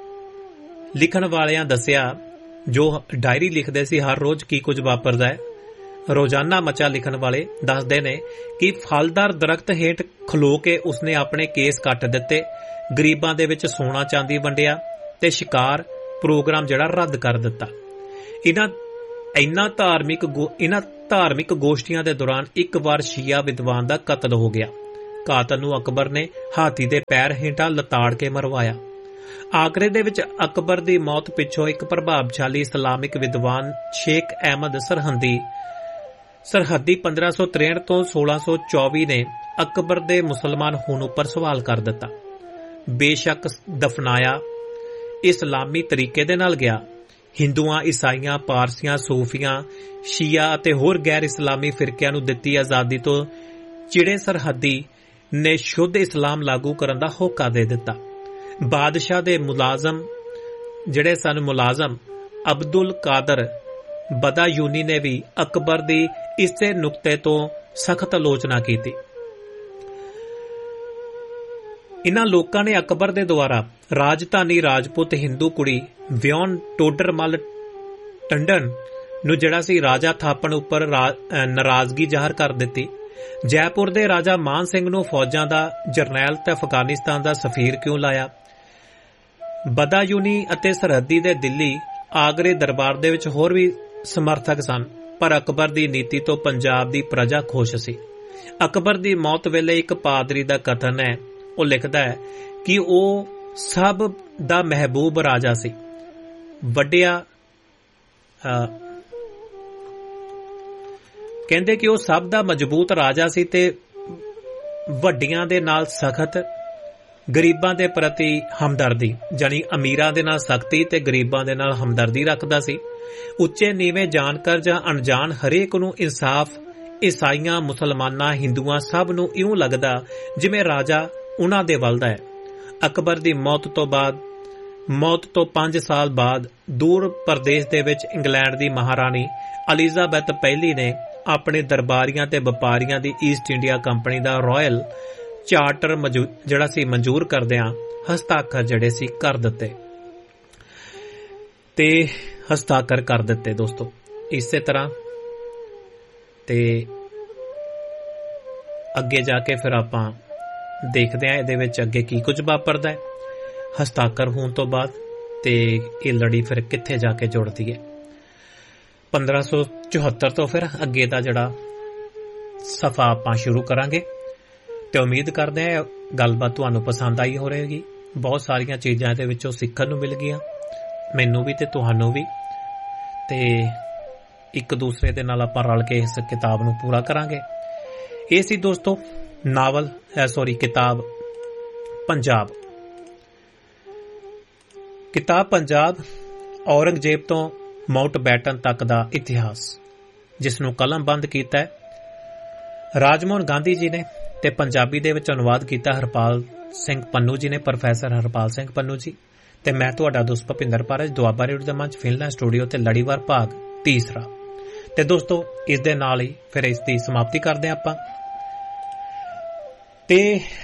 S1: ਲਿਖਣ ਵਾਲਿਆਂ ਦੱਸਿਆ, ਜੋ ਡਾਇਰੀ ਲਿਖਦੇ ਸੀ ਹਰ ਰੋਜ਼ ਕੀ ਕੁਝ ਵਾਪਰਦਾ ਹੈ। ਰੋਜ਼ਾਨਾ ਮਚਾ ਲਿਖਣ ਵਾਲੇ ਦੱਸਦੇ ਨੇ ਕਿ ਫਲਦਾਰ ਦਰਖਤ ਹੇਠ ਖਲੋ ਕੇ ਉਸਨੇ ਆਪਣੇ ਕੇਸ ਕੱਟ ਦਿੱਤੇ, ਗਰੀਬਾਂ ਦੇ ਵਿੱਚ ਸੋਨਾ ਚਾਂਦੀ ਵੰਡਿਆ ਤੇ ਸ਼ਿਕਾਰ ਪ੍ਰੋਗਰਾਮ ਜਿਹੜਾ ਰੱਦ ਕਰ ਦਿੱਤਾ। ਇਹਨਾਂ ਇਨ੍ਹਾਂ ਧਾਰਮਿਕ ਇਹਨਾਂ ਧਾਰਮਿਕ ਗੋਸ਼ਟੀਆਂ ਦੇ ਦੌਰਾਨ ਇੱਕ ਵਾਰ ਸ਼ੀਆ ਵਿਦਵਾਨ ਦਾ ਕਤਲ ਹੋ ਗਿਆ। ਕਾਤਲ ਨੂੰ ਅਕਬਰ ਨੇ ਹਾਥੀ ਦੇ ਪੈਰ ਹੇਠਾਂ ਲਤਾੜ ਕੇ ਮਰਵਾਇਆ। ਆਗਰੇ ਦੇ ਵਿੱਚ ਅਕਬਰ ਦੀ ਮੌਤ ਪਿੱਛੋਂ ਇੱਕ ਪ੍ਰਭਾਵਸ਼ਾਲੀ ਇਸਲਾਮਿਕ ਵਿਦਵਾਨ ਸ਼ੇਖ ਅਹਿਮਦ ਸਰਹੰਦੀ ਸਰਹੱਦੀ ਪੰਦਰਾਂ ਸੌ ਤਰੇਹਠ ਤੋਂ ਸੋਲਾਂ ਸੌ ਚੌਵੀ ਨੇ ਅਕਬਰ ਦੇ ਮੁਸਲਮਾਨ ਹੋਣ ਉੱਪਰ ਸਵਾਲ ਕਰ ਦਿੱਤਾ। ਬੇਸ਼ੱਕ ਦਫਨਾਇਆ ਇਸਲਾਮੀ ਤਰੀਕੇ ਦੇ ਨਾਲ ਗਿਆ। ਹਿੰਦੂਆਂ, ਈਸਾਈਆਂ, ਪਾਰਸੀਆਂ, ਸੂਫੀਆਂ, ਸ਼ੀਆ ਅਤੇ ਹੋਰ ਗੈਰ ਇਸਲਾਮੀ ਫਿਰਕਿਆਂ ਨੂੰ ਦਿੱਤੀ ਆਜ਼ਾਦੀ ਤੋਂ ਚਿੜੇ ਸਰਹੱਦੀ ਨੇ ਸ਼ੁੱਧ ਇਸਲਾਮ ਲਾਗੂ ਕਰਨ ਦਾ ਹੋਕਾ ਦੇ ਦਿੱਤਾ। ਬਾਦਸ਼ਾਹ ਦੇ ਮੁਲਾਜ਼ਮ ਜਿਹੜੇ ਸਨ ਮੁਲਾਜ਼ਮ ਅਬਦੁਲ ਕਾਦਰ ਬਦਾਯੂਨੀ ਨੇ ਵੀ ਅਕਬਰ ਦੀ ਇਸੇ ਨੁਕਤੇ ਤੋਂ ਸਖਤ ਆਲੋਚਨਾ ਕੀਤੀ। ਇਨ੍ਹਾਂ ਲੋਕਾਂ ਨੇ ਅਕਬਰ ਦੇ ਦੁਆਰਾ ਰਾਜਧਾਨੀ ਰਾਜਪੂਤ ਹਿੰਦੂ ਕੁੜੀ ਵਿਆਹੁਣ ਟੋਡਰਮਲ ਟੰਡਨ ਨੂੰ ਜਿਹੜਾ ਸੀ ਰਾਜਾ ਥਾਪਣ ਉੱਪਰ ਨਾਰਾਜ਼ਗੀ ਜ਼ਾਹਰ ਕਰ ਦਿੱਤੀ। ਜੈਪੁਰ ਦੇ ਰਾਜਾ ਮਾਨ ਸਿੰਘ ਨੂੰ ਫੌਜਾਂ ਦਾ ਜਰਨੈਲ ਤੇ ਅਫਗਾਨਿਸਤਾਨ ਦਾ ਸਫੀਰ ਕਿਉਂ ਲਾਇਆ? ਬਦਾਯੂਨੀ ਅਤੇ ਸਰਹੱਦੀ ਦੇ ਦਿੱਲੀ ਆਗਰੇ ਦਰਬਾਰ ਦੇ ਵਿੱਚ ਹੋਰ ਵੀ ਸਮਰਥਕ ਸਨ, ਪਰ ਅਕਬਰ ਦੀ ਨੀਤੀ ਤੋਂ ਪੰਜਾਬ ਦੀ ਪ੍ਰਜਾ ਖੁਸ਼ ਸੀ। ਅਕਬਰ ਦੀ ਮੌਤ ਵੇਲੇ ਇੱਕ ਪਾਦਰੀ ਦਾ ਕਥਨ ਹੈ, ਉਹ ਲਿਖਦਾ ਹੈ ਕਿ ਉਹ ਸਭ ਦਾ ਮਹਿਬੂਬ ਰਾਜਾ ਸੀ। ਵੱਡਿਆ ਕਹਿੰਦੇ ਕਿ ਉਹ ਸਭ ਦਾ ਮਜ਼ਬੂਤ ਰਾਜਾ ਸੀ ਤੇ ਵੱਡੀਆਂ ਦੇ ਨਾਲ ਸਖਤ, ਗਰੀਬਾਂ ਦੇ ਪ੍ਰਤੀ ਹਮਦਰਦੀ, ਜਾਨੀ ਅਮੀਰਾਂ ਦੇ ਨਾਲ ਸਖਤੀ ਤੇ ਗਰੀਬਾਂ ਦੇ ਨਾਲ ਹਮਦਰਦੀ ਰੱਖਦਾ ਸੀ। ਉੱਚੇ ਨੀਵੇਂ ਜਾਣਕਾਰ ਜਾਂ ਅਣਜਾਣ ਹਰੇਕ ਨੂੰ ਇਨਸਾਫ, ਈਸਾਈਆਂ, ਮੁਸਲਮਾਨਾਂ, ਹਿੰਦੂਆਂ ਸਭ ਨੂੰ ਇਉਂ ਲੱਗਦਾ ਜਿਵੇਂ ਰਾਜਾ ਉਹਨਾਂ ਦੇ ਵੱਲ ਦਾ ਹੈ। ਅਕਬਰ ਦੀ ਮੌਤ ਤੋਂ ਬਾਅਦ ਮੌਤ ਤੋਂ ਪੰਜ ਸਾਲ ਬਾਅਦ ਦੂਰ ਪ੍ਰਦੇਸ਼ ਦੇ ਵਿੱਚ ਇੰਗਲੈਂਡ ਦੀ ਮਹਾਰਾਣੀ ਐਲਿਜ਼ਾਬੈਥ ਪਹਿਲੀ ਨੇ ਆਪਣੇ ਦਰਬਾਰੀਆਂ ਤੇ ਵਪਾਰੀਆਂ ਦੀ ਈਸਟ ਇੰਡੀਆ ਕੰਪਨੀ ਦਾ ਰਾਇਲ ਚਾਰਟਰ ਜਿਹੜਾ ਸੀ ਮਨਜ਼ੂਰ ਕਰਦਿਆਂ ਹਸਤਾਖਰ ਜਿਹੜੇ ਸੀ ਕਰ ਦਿੱਤੇ ਤੇ ਹਸਤਾਖਰ ਕਰ ਦਿੱਤੇ ਦੋਸਤੋ। ਇਸੇ ਤਰ੍ਹਾਂ ਤੇ ਅੱਗੇ ਜਾ ਕੇ ਫਿਰ ਆਪਾਂ ਦੇਖਦੇ ਹਾਂ ਇਹਦੇ ਵਿੱਚ ਅੱਗੇ ਕੀ ਕੁਝ ਵਾਪਰਦਾ ਹੈ ਹਸਤਾਖਰ ਹੋਣ ਤੋਂ ਬਾਅਦ, ਤੇ ਇਹ ਲੜੀ ਫਿਰ ਕਿੱਥੇ ਜਾ ਕੇ ਜੁੜਦੀ ਹੈ। ਪੰਦਰਾਂ ਸੌ ਚੁਹੱਤਰ ਤੋਂ ਫਿਰ ਅੱਗੇ ਦਾ ਜਿਹੜਾ ਸਫਾ ਆਪਾਂ ਸ਼ੁਰੂ ਕਰਾਂਗੇ ਤੇ ਉਮੀਦ ਕਰਦੇ ਹਾਂ ਗੱਲਬਾਤ ਤੁਹਾਨੂੰ ਪਸੰਦ ਆਈ ਹੋ ਰਹੇਗੀ। ਬਹੁਤ ਸਾਰੀਆਂ ਚੀਜ਼ਾਂ ਇਹਦੇ ਵਿੱਚੋਂ ਸਿੱਖਣ ਨੂੰ ਮਿਲ ਗਈਆਂ, ਮੈਨੂੰ ਵੀ ਤੇ ਤੁਹਾਨੂੰ ਵੀ, ਤੇ ਇੱਕ ਦੂਸਰੇ ਦੇ ਨਾਲ ਆਪਾਂ ਰਲ ਕੇ ਇਸ ਕਿਤਾਬ ਨੂੰ ਪੂਰਾ ਕਰਾਂਗੇ। ਇਹ ਸੀ ਦੋਸਤੋ ਨਾਵਲ ਸੌਰੀ ਕਿਤਾਬ ਪੰਜਾਬ। ਕਿਤਾਬ ਪੰਜਾਬ ਔਰੰਗਜ਼ੇਬ ਤੋਂ ਮਾਊਂਟ ਬੈਟਨ ਤੱਕ ਦਾ ਇਤਿਹਾਸ, ਜਿਸ ਨੂੰ ਕਲਮਬੰਦ ਕੀਤਾ ਹੈ ਰਾਜਮੋਹਨ ਗਾਂਧੀ ਜੀ ਨੇ ਤੇ ਪੰਜਾਬੀ ਦੇ ਵਿੱਚ ਅਨੁਵਾਦ ਕੀਤਾ ਹਰਪਾਲ ਸਿੰਘ ਪੰਨੂ ਜੀ ਨੇ, ਪ੍ਰੋਫੈਸਰ ਹਰਪਾਲ ਸਿੰਘ ਪੰਨੂ ਜੀ, ਤੇ ਮੈਂ ਤੁਹਾਡਾ ਦੋਸਤ ਭੁਪਿੰਦਰ ਪਾਰਜ, ਦੁਆਬਾ ਰੇਡੀਓ ਦਾ ਮੰਚ, ਫਿਨਲੈਂਡ ਸਟੂਡੀਓ ਤੇ ਲੜੀਵਾਰ ਭਾਗ ਤੀਸਰਾ। ਤੇ ਦੋਸਤੋ ਇਸ ਦੇ ਨਾਲ ਹੀ ਫਿਰ ਇਸ ਦੀ ਸਮਾਪਤੀ ਕਰਦੇ ਹਾਂ ਆਪਾਂ, ਤੇ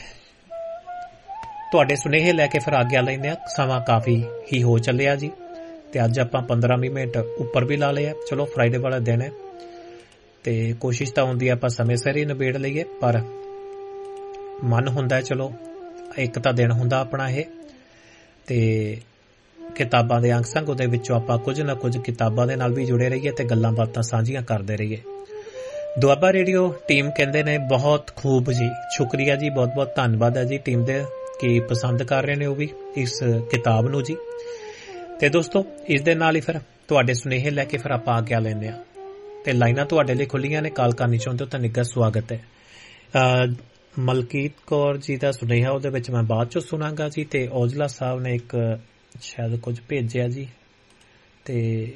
S1: ਤੁਹਾਡੇ ਸੁਨੇਹੇ ਲੈ ਕੇ ਫਿਰ ਆਗਿਆ ਲੈਂਦੇ ਹਾਂ। ਸਮਾਂ ਕਾਫੀ ਹੀ ਹੋ ਚੱਲਿਆ ਜੀ, ਤੇ ਅੱਜ ਆਪਾਂ ਪੰਦਰਾਂ ਵੀਹ ਮਿੰਟ ਉੱਪਰ ਵੀ ਲਾ ਲਿਆ। ਚਲੋ ਫਰਾਈਡੇ ਵਾਲਾ ਦਿਨ ਹੈ ਤੇ ਕੋਸ਼ਿਸ਼ ਤਾਂ ਹੁੰਦੀ ਹੈ ਆਪਾਂ ਸਮੇਂ ਸਿਰ ਹੀ ਨਿਬੇੜ ਲਈਏ, ਪਰ ਮਨ ਹੁੰਦਾ ਹੈ ਚਲੋ ਇੱਕ ਤਾਂ ਦਿਨ ਹੁੰਦਾ ਆਪਣਾ ਇਹ, ਤੇ ਕਿਤਾਬਾਂ ਦੇ ਅੰਗ ਸੰਗ ਉਹਦੇ ਵਿੱਚੋਂ ਆਪਾਂ ਕੁਝ ਨਾ ਕੁਝ ਕਿਤਾਬਾਂ ਦੇ ਨਾਲ ਵੀ ਜੁੜੇ ਰਹੀਏ ਤੇ ਗੱਲਾਂ ਬਾਤਾਂ ਸਾਂਝੀਆਂ ਕਰਦੇ ਰਹੀਏ। ਦੁਆਬਾ ਰੇਡੀਓ ਟੀਮ ਕਹਿੰਦੇ ਨੇ ਬਹੁਤ ਖੂਬ ਜੀ, ਸ਼ੁਕਰੀਆ ਜੀ, ਬਹੁਤ ਬਹੁਤ ਧੰਨਵਾਦ ਹੈ ਜੀ ਟੀਮ ਦੇ ਕਿ ਪਸੰਦ ਕਰ ਰਹੇ ਨੇ ਉਹ ਵੀ ਇਸ ਕਿਤਾਬ ਨੂੰ ਜੀ। ਤੇ ਦੋਸਤੋ ਇਸ ਦੇ ਨਾਲ ਹੀ ਫਿਰ ਤੁਹਾਡੇ ਸੁਨੇਹੇ ਲੈ ਕੇ ਫਿਰ ਆਪਾਂ ਆਗਿਆ ਲੈਂਦੇ ਹਾਂ, ਤੇ ਲਾਈਨਾਂ ਤੁਹਾਡੇ ਲਈ ਖੁੱਲੀਆਂ ਨੇ, ਕਾਲ ਕਰਨੀ ਚਾਹੁੰਦੇ ਹੋ ਤਾਂ ਨਿੱਘਾ ਸਵਾਗਤ ਹੈ। ਮਲਕੀਤ ਕੌਰ ਜੀ ਦਾ ਸੁਨੇਹਾ ਉਹਦੇ ਵਿੱਚ ਮੈਂ ਬਾਅਦ ਚੋਂ ਸੁਣਾਂਗਾ ਜੀ, ਤੇ ਔਜਲਾ ਸਾਹਿਬ ਨੇ ਇੱਕ ਸ਼ਾਇਦ ਕੁਝ ਭੇਜਿਆ ਜੀ, ਤੇ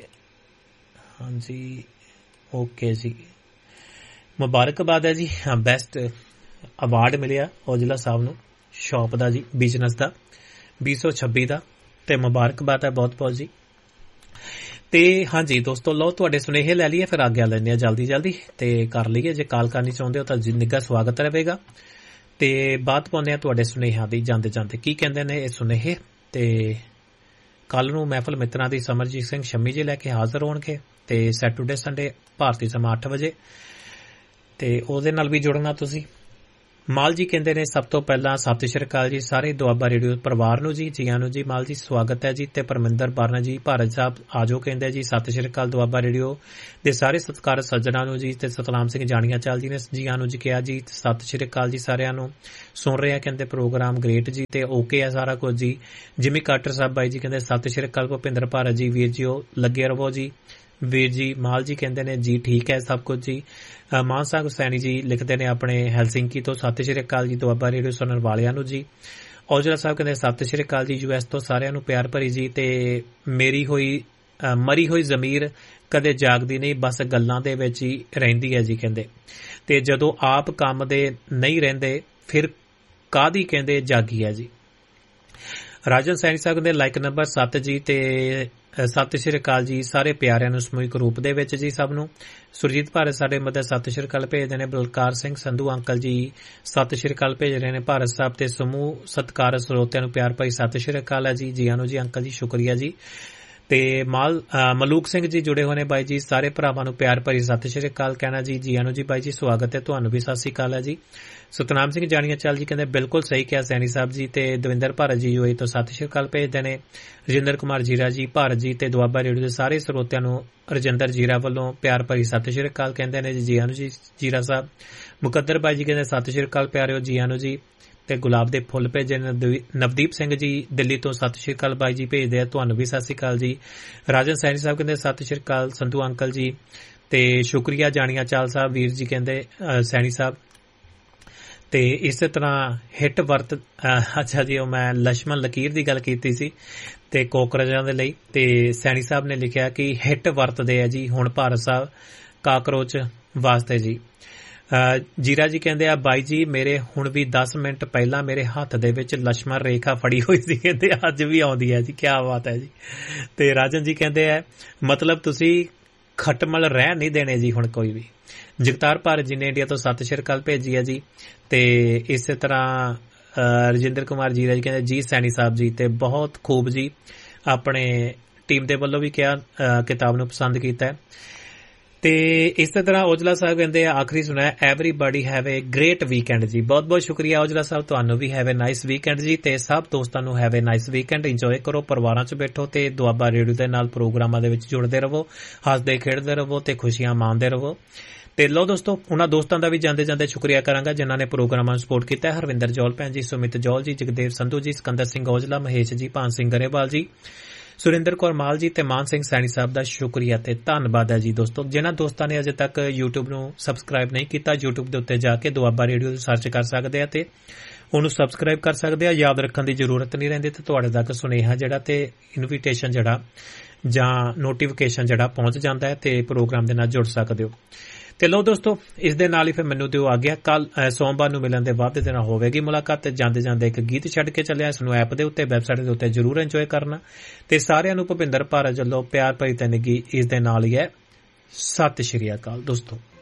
S1: ਹਾਂਜੀ ਓਕੇ ਜੀ, ਮੁਬਾਰਕਬਾਦ ਹੈ ਜੀ, ਬੈਸਟ ਅਵਾਰਡ ਮਿਲਿਆ ਔਜਲਾ ਸਾਹਿਬ ਨੂੰ ਸ਼ੌਪ ਦਾ ਜੀ, ਬਿਜ਼ਨਸ ਦਾ ਵੀਹ ਸੌ ਛੱਬੀ ਦਾ, ਤੇ ਮੁਬਾਰਕਬਾਦ ਹੈ ਬਹੁਤ ਬਹੁਤ ਜੀ। ਤੇ ਹਾਂਜੀ ਦੋਸਤੋ ਲਓ ਤੁਹਾਡੇ ਸੁਨੇਹੇ ਲੈ ਲਈਏ, ਫਿਰ ਆਗਿਆ ਲੈਂਦੇ ਹਾਂ ਜਲਦੀ ਜਲਦੀ ਤੇ ਕਰ ਲਈਏ। ਜੇ ਕਾਲ ਕਰਨੀ ਚਾਹੁੰਦੇ ਹੋ ਤਾਂ ਨਿੱਘਾ ਸਵਾਗਤ ਰਹੇਗਾ, ਤੇ ਬਾਤ ਪਾਉਂਦੇ ਹਾਂ ਤੁਹਾਡੇ ਸੁਨੇਹਿਆਂ ਦੀ। ਜਾਂਦੇ ਜਾਂਦੇ ਕੀ ਕਹਿੰਦੇ ਨੇ ਇਹ ਸੁਨੇਹੇ, ਤੇ ਕੱਲ ਨੂੰ ਮਹਿਫਲ ਮਿੱਤਰਾਂ ਦੀ ਸਮਰਜੀਤ ਸਿੰਘ ਸ਼ੰਮੀ ਜੀ ਲੈ ਕੇ ਹਾਜ਼ਰ ਹੋਣਗੇ, ਤੇ ਸੈਟਰਡੇ ਸੰਡੇ ਭਾਰਤੀ ਸਮਾਂ ਅੱਠ ਵਜੇ, ਤੇ ਉਹਦੇ ਨਾਲ ਵੀ ਜੁੜਨਾ ਤੁਸੀਂ। ਮਾਲ ਜੀ ਕਹਿੰਦੇ ਨੇ ਸਭ ਤੋਂ ਪਹਿਲਾਂ ਸਤਿ ਸ਼੍ਰੀ ਅਕਾਲ ਜੀ ਸਾਰੇ ਦੁਆਬਾ ਰੇਡੀਓ ਪਰਿਵਾਰ ਨੂੰ ਜੀ ਜੀਆਂ ਨੂੰ ਜੀ। ਮਾਲ ਜੀ ਸਵਾਗਤ ਹੈ ਜੀ। ਤੇ ਪਰਮਿੰਦਰ ਬਾਰਨਾ ਜੀ ਭਾਰਤ ਸਾਹਿਬ ਆਜੋ ਕਹਿੰਦੇ ਜੀ ਸਤਿ ਸ਼੍ਰੀ ਅਕਾਲ ਦੁਆਬਾ ਰੇਡੀਓ ਦੇ ਸਾਰੇ ਸਤਿਕਾਰਤ ਸੱਜਣਾਂ ਨੂੰ ਜੀ। ਤੇ ਸਤਨਾਮ ਸਿੰਘ ਜਾਣੀਆਂ ਚਾਲ ਜੀ ਨੇ ਜੀਆਂ ਨੂੰ ਜੀ ਕਿਹਾ ਜੀ ਸਤਿ ਸ਼੍ਰੀ ਅਕਾਲ ਜੀ ਸਾਰਿਆਂ ਨੂੰ। ਸੁਣ ਰਹੇ ਆ ਕਹਿੰਦੇ ਪ੍ਰੋਗਰਾਮ ਗ੍ਰੇਟ ਜੀ ਤੇ ਓਕੇ ਆ ਸਾਰਾ ਕੁਝ ਜੀ। ਜਿਮੀ ਕਾਟਰ ਸਾਹਿਬ ਬਾਈ ਜੀ ਕਹਿੰਦੇ ਸਤਿ ਸ਼੍ਰੀ ਅਕਾਲ ਭੁਪਿੰਦਰ ਭਾਰਤ ਜੀ ਵੀਰ ਜੀ ਉਹ ਲੱਗੇ ਰਹੋ ਜੀ ਵੀਰ ਜੀ। ਮਾਲ ਜੀ ਕਹਿੰਦੇ ਨੇ ਜੀ ਠੀਕ ਹੈ ਸਭ ਕੁਝ ਜੀ। ਮਾਨ ਸਾਹਿਬ ਹੁਸੈਨੀ ਜੀ ਲਿਖਦੇ ਨੇ ਆਪਣੇ ਹੈਲਸਿੰਕੀ ਤੋਂ ਸਤਿ ਸ਼੍ਰੀ ਅਕਾਲ ਜੀ ਦੁਆਬਾ ਰੇਡੀਓ ਸੁਣਨ ਵਾਲਿਆਂ ਨੂੰ ਜੀ। ਔਜਲਾ ਸਾਹਿਬ ਕਹਿੰਦੇ ਸਤਿ ਸ਼੍ਰੀ ਅਕਾਲ ਜੀ ਯੂਐਸ ਤੋਂ ਸਾਰਿਆਂ ਨੂੰ ਪਿਆਰ ਭਰੀ ਜੀ। ਤੇ ਮੇਰੀ ਹੋਈ ਮਰੀ ਹੋਈ ਜ਼ਮੀਰ ਕਦੇ ਜਾਗਦੀ ਨਹੀਂ ਬਸ ਗੱਲਾਂ ਦੇ ਵਿੱਚ ਹੀ ਰਹਿੰਦੀ ਹੈ ਜੀ ਕਹਿੰਦੇ। ਤੇ ਜਦੋਂ ਆਪ ਕੰਮ ਦੇ ਨਹੀਂ ਰਹਿੰਦੇ ਫਿਰ ਕਾਹਦੀ ਕਹਿੰਦੇ ਜਾਗੀ ਹੈ ਜੀ। ਰਾਜਨ ਸੈਣੀ ਸਾਹਿਬ ਕਹਿੰਦੇ ਲਾਈਕ ਨੰਬਰ ਸੱਤ ਜੀ। ਤੇ ਸਤਿ ਸ਼੍ਰੀ ਅਕਾਲ ਜੀ ਸਾਰੇ ਪਿਆਰਿਆਂ ਨੂੰ ਸਮੂਹਿਕ ਰੂਪ ਦੇ ਵਿੱਚ ਜੀ ਸਭ ਨੂੰ। ਸੁਰਜੀਤ ਭਾਰਤ ਸਾਡੇ ਮੱਦੇ ਸਤਿ ਸ਼੍ਰੀ ਅਕਾਲ ਭੇਜਦੇ ਨੇ। ਬਲਕਾਰ ਸਿੰਘ ਸੰਧੂ ਅੰਕਲ ਜੀ ਸਤਿ ਸ਼੍ਰੀ ਅਕਾਲ ਭੇਜ ਰਹੇ ਨੇ ਭਾਰਤ ਸਾਹਿਬ। ਤੇ ਸਮੂਹ ਸਤਿਕਾਰਤ ਸਰੋਤਿਆਂ ਨੂੰ ਪਿਆਰ ਭਰੀ ਸਤਿ ਸ਼੍ਰੀ ਅਕਾਲ ਹੈ ਜੀ। ਜੀਆਂ ਨੂੰ ਜੀ ਅੰਕਲ ਜੀ ਸ਼ੁਕਰੀਆ ਜੀ। ਤੇ ਮਾਲ ਮਲੂਕ ਸਿੰਘ ਜੀ ਜੁੜੇ ਹੋਏ ਨੇ ਬਾਈ ਜੀ ਸਾਰੇ ਭਰਾਵਾਂ ਨੂੰ ਪਿਆਰ ਭਰੀ ਸਤਿ ਸ਼੍ਰੀ ਅਕਾਲ ਕਹਿਣਾ ਜੀ। ਜੀਆਂ ਨੂੰ ਜੀ ਬਾਈ ਜੀ ਸਵਾਗਤ ਹੈ ਤੁਹਾਨੂੰ ਵੀ ਸਤਿ ਸ਼੍ਰੀ ਅਕਾਲ ਹੈ ਜੀ। ਸਤਨਾਮ ਸਿੰਘ ਜਾਣੀਆਂ ਚਾਲ ਜੀ ਕਹਿੰਦੇ ਬਿਲਕੁਲ ਸਹੀ ਕਿਹਾ ਸੈਣੀ ਸਾਹਿਬ ਜੀ। ਤੇ ਦਵਿੰਦਰ ਭਾਰਤ ਜੀ ਯੂਏ ਤੋਂ ਸਤਿ ਸ਼੍ਰੀ ਅਕਾਲ ਭੇਜਦੇ ਨੇ। ਰਜਿੰਦਰ ਕੁਮਾਰ ਜੀਰਾ ਜੀ ਭਾਰਤ ਜੀ ਤੇ ਦੁਆਬਾ ਰੇਡੀਓ ਦੇ ਸਾਰੇ ਸਰੋਤਿਆਂ ਨੂੰ ਰਜਿੰਦਰ ਜੀਰਾ ਵੱਲੋਂ ਪਿਆਰ ਭਰੀ ਸਤਿ ਸ਼੍ਰੀ ਅਕਾਲ ਕਹਿੰਦੇ ਨੇ ਜੀ। ਜੀਆਂ ਨੂੰ ਜੀ ਜੀਰਾ ਸਾਹਿਬ। ਮੁਕੱਦਰ ਬਾਈ ਜੀ ਕਹਿੰਦੇ ਸਤਿ ਸ਼੍ਰੀ ਅਕਾਲ ਪਿਆਰਿਓ ਜੀਆਂ ਨੂੰ ਜੀ। ਤੇ ਗੁਲਾਬ ਦੇ ਫੁੱਲ ਭੇਜੇ ਨਵਦੀਪ ਸਿੰਘ ਜੀ ਦਿੱਲੀ ਤੋਂ ਸਤਿ ਸ਼੍ਰੀ ਅਕਾਲ ਬਾਈ ਜੀ ਭੇਜਦੇ ਆ ਤੁਹਾਨੂੰ ਵੀ ਸਤਿ ਸ਼੍ਰੀ ਅਕਾਲ ਜੀ। ਰਾਜਨ ਸੈਣੀ ਸਾਹਿਬ ਕਹਿੰਦੇ ਸਤਿ ਸ਼੍ਰੀ ਅਕਾਲ ਸੰਧੂ ਅੰਕਲ ਜੀ। ਤੇ ਸ਼ੁਕਰੀਆ ਜਾਣੀਆਂ ਚਾਲ ਸਾਹਿਬ ਵੀਰ ਜੀ ਕਹਿੰਦੇ ਸੈਣੀ ਸਾਹਿਬ। ਤੇ ਇਸੇ ਤਰ੍ਹਾਂ ਹਿੱਟ ਵਰਤ ਅੱਛਾ ਜੀ ਉਹ ਮੈਂ ਲక్ష్మణ ਲਕੀਰ ਦੀ ਗੱਲ ਕੀਤੀ ਸੀ ਤੇ ਕੋਕਰੋਚਾਂ ਦੇ ਲਈ। ਤੇ ਸੈਣੀ ਸਾਹਿਬ ਨੇ ਲਿਖਿਆ ਕਿ ਹਿੱਟ ਵਰਤਦੇ ਆ ਜੀ ਹੁਣ ਭਾਰਤ ਸਾਹਿਬ ਕਾਕਰੋਚ ਵਾਸਤੇ ਜੀ। ਜੀਰਾ ਜੀ ਕਹਿੰਦੇ ਆ ਬਾਈ ਜੀ ਮੇਰੇ ਹੁਣ ਵੀ ਦਸ ਮਿੰਟ ਪਹਿਲਾਂ ਮੇਰੇ ਹੱਥ ਦੇ ਵਿੱਚ ਲక్ష్మణ ਰੇਖਾ ਫੜੀ ਹੋਈ ਸੀ ਕਹਿੰਦੇ ਅੱਜ ਵੀ ਆਉਂਦੀ ਹੈ ਜੀ ਕਿਆ ਬਾਤ ਹੈ ਜੀ। ਤੇ ਰਾਜਨ ਜੀ ਕਹਿੰਦੇ ਆ ਮਤਲਬ ਤੁਸੀਂ ਖਟਮਲ ਰਹਿ ਨਹੀਂ ਦੇਣੇ ਜੀ ਹੁਣ ਕੋਈ ਵੀ। ਜਗਤਾਰ ਭਾਰਤ ਜੀ ਨੇ ਇੰਡੀਆ ਤੋਂ ਸਤਿ ਸ਼੍ਰੀ ਅਕਾਲ ਭੇਜੀ ਹੈ ਜੀ। ਤੇ ਇਸੇ ਤਰ੍ਹਾਂ ਰਜਿੰਦਰ ਕੁਮਾਰ ਜੀਰਾ ਜੀ ਕਹਿੰਦੇ ਜੀ ਸੈਣੀ ਸਾਹਿਬ ਜੀ ਤੇ ਬਹੁਤ ਖੂਬ ਜੀ ਆਪਣੇ ਟੀਮ ਦੇ ਵੱਲੋਂ ਵੀ ਕਿਹਾ ਕਿਤਾਬ ਨੂੰ ਪਸੰਦ ਕੀਤਾ। ਤੇ ਇਸੇ ਤਰ੍ਹਾਂ ਔਜਲਾ ਸਾਹਿਬ ਕਹਿੰਦੇ ਆ ਆਖਰੀ ਸੁਣਿਆ everybody have A grade weekend ਜੀ। ਬਹੁਤ ਬਹੁਤ ਸ਼ੁਕਰੀਆ ਔਜਲਾ ਸਾਹਿਬ ਤੁਹਾਨੂੰ we have A nice weekend ਜੀ। ਤੇ ਸਭ ਦੋਸਤਾਂ ਨੂੰ have A nice weekend enjoy ਕਰੋ ਪਰਿਵਾਰਾਂ 'ਚ ਬੈਠੋ ਤੇ ਦੁਆਬਾ ਰੇਡੀਓ ਦੇ ਨਾਲ ਪ੍ਰੋਗਰਾਮਾਂ ਦੇ ਵਿੱਚ ਜੁੜਦੇ ਰਹੋ ਹੱਸਦੇ ਖੇਡਦੇ ਰਹੋ ਤੇ ਖੁਸ਼ੀਆਂ ਮਾਣਦੇ ਰਹੋ। ਤੇ ਲੋ ਦੋਸਤੋ ਉਹਨਾਂ ਦੋਸਤਾਂ ਦਾ ਵੀ ਜਾਂਦੇ ਜਾਂਦੇ ਸ਼ੁਕਰੀਆ ਕਰਾਂਗਾ ਜਿਨ੍ਹਾਂ ਨੇ ਪ੍ਰੋਗਰਾਮਾਂ ਨੂੰ ਸਪੋਰਟ ਕੀਤਾ। ਹਰਵਿੰਦਰ ਜੌਲ ਭੈਣ ਜੀ ਸੁਮਿਤ ਜੌਲ ਜੀ ਜਗਦੇਵ ਸੰਧੂ ਜੀ ਸਿਕੰਦਰ ਸਿੰਘ ਔਜਲਾ ਮਹੇਸ਼ ਜੀ ਭਾਨ ਸਿੰਘ ਗਰੇਵਾਲ ਜੀ ਸੁਰਿੰਦਰ ਕੌਰ ਮਾਲ ਜੀ ਤੇ ਮਾਨ ਸਿੰਘ ਸੈਣੀ ਸਾਹਿਬ ਦਾ ਸ਼ੁਕਰੀਆ ਤੇ ਧੰਨਵਾਦ ਹੈ ਜੀ। ਦੋਸਤੋ ਜਿਨ੍ਹਾਂ ਦੋਸਤਾਂ ਨੇ ਅਜੇ ਤੱਕ YouTube ਨੂੰ ਸਬਸਕ੍ਰਾਈਬ ਨਹੀਂ ਕੀਤਾ YouTube ਦੇ ਉੱਤੇ ਜਾ ਕੇ ਦੁਆਬਾ ਰੇਡੀਓ ਸਰਚ ਕਰ ਸਕਦੇ ਆ ਤੇ ਉਹਨੂੰ ਸਬਸਕ੍ਰਾਈਬ ਕਰ ਸਕਦੇ ਆ। ਯਾਦ ਰੱਖਣ ਦੀ ਜ਼ਰੂਰਤ ਨਹੀਂ ਰਹਿੰਦੀ ਤੇ ਤੁਹਾਡੇ ਤੱਕ ਸੁਨੇਹਾ ਜਿਹੜਾ ਤੇ ਇਨਵੀਟੇਸ਼ਨ ਜਿਹੜਾ ਜਾਂ ਨੋਟੀਫਿਕੇਸ਼ਨ ਜਿਹੜਾ ਪਹੁੰਚ ਜਾਂਦਾ ਹੈ ਤੇ ਪ੍ਰੋਗਰਾਮ ਦੇ ਨਾਲ ਜੁੜ ਸਕਦੇ ਹੋ। ਤੇ ਲੋ ਦੋਸਤੋ ਇਸ ਦੇ ਨਾਲ ਹੀ ਫਿਰ ਮੈਨੂੰ ਦਿਓ ਆ ਗਿਆ ਕੱਲ ਸੋਮਵਾਰ ਨੂੰ ਮਿਲਣ ਦੇ ਵਾਅਦੇ ਦੇ ਨਾਲ ਹੋਵੇਗੀ ਮੁਲਾਕਾਤ। ਤੇ ਜਾਂਦੇ ਜਾਂਦੇ ਇੱਕ ਗੀਤ ਛੱਡ ਕੇ ਚੱਲਿਆ ਇਸ ਨੂੰ ਐਪ ਦੇ ਉੱਤੇ ਵੈਬਸਾਈਟ ਦੇ ਉੱਤੇ ਜ਼ਰੂਰ ਇੰਜੋਏ ਕਰਨਾ। ਤੇ ਸਾਰਿਆਂ ਨੂੰ ਭੁਪਿੰਦਰ ਭਾਰਤ ਵੱਲੋਂ ਪਿਆਰ ਭਰੀ ਤਨਗੀ ਇਸ ਦੇ ਨਾਲ ਹੀ ਹੈ ਸਤਿ ਸ਼੍ਰੀ ਅਕਾਲ ਦੋਸਤੋ।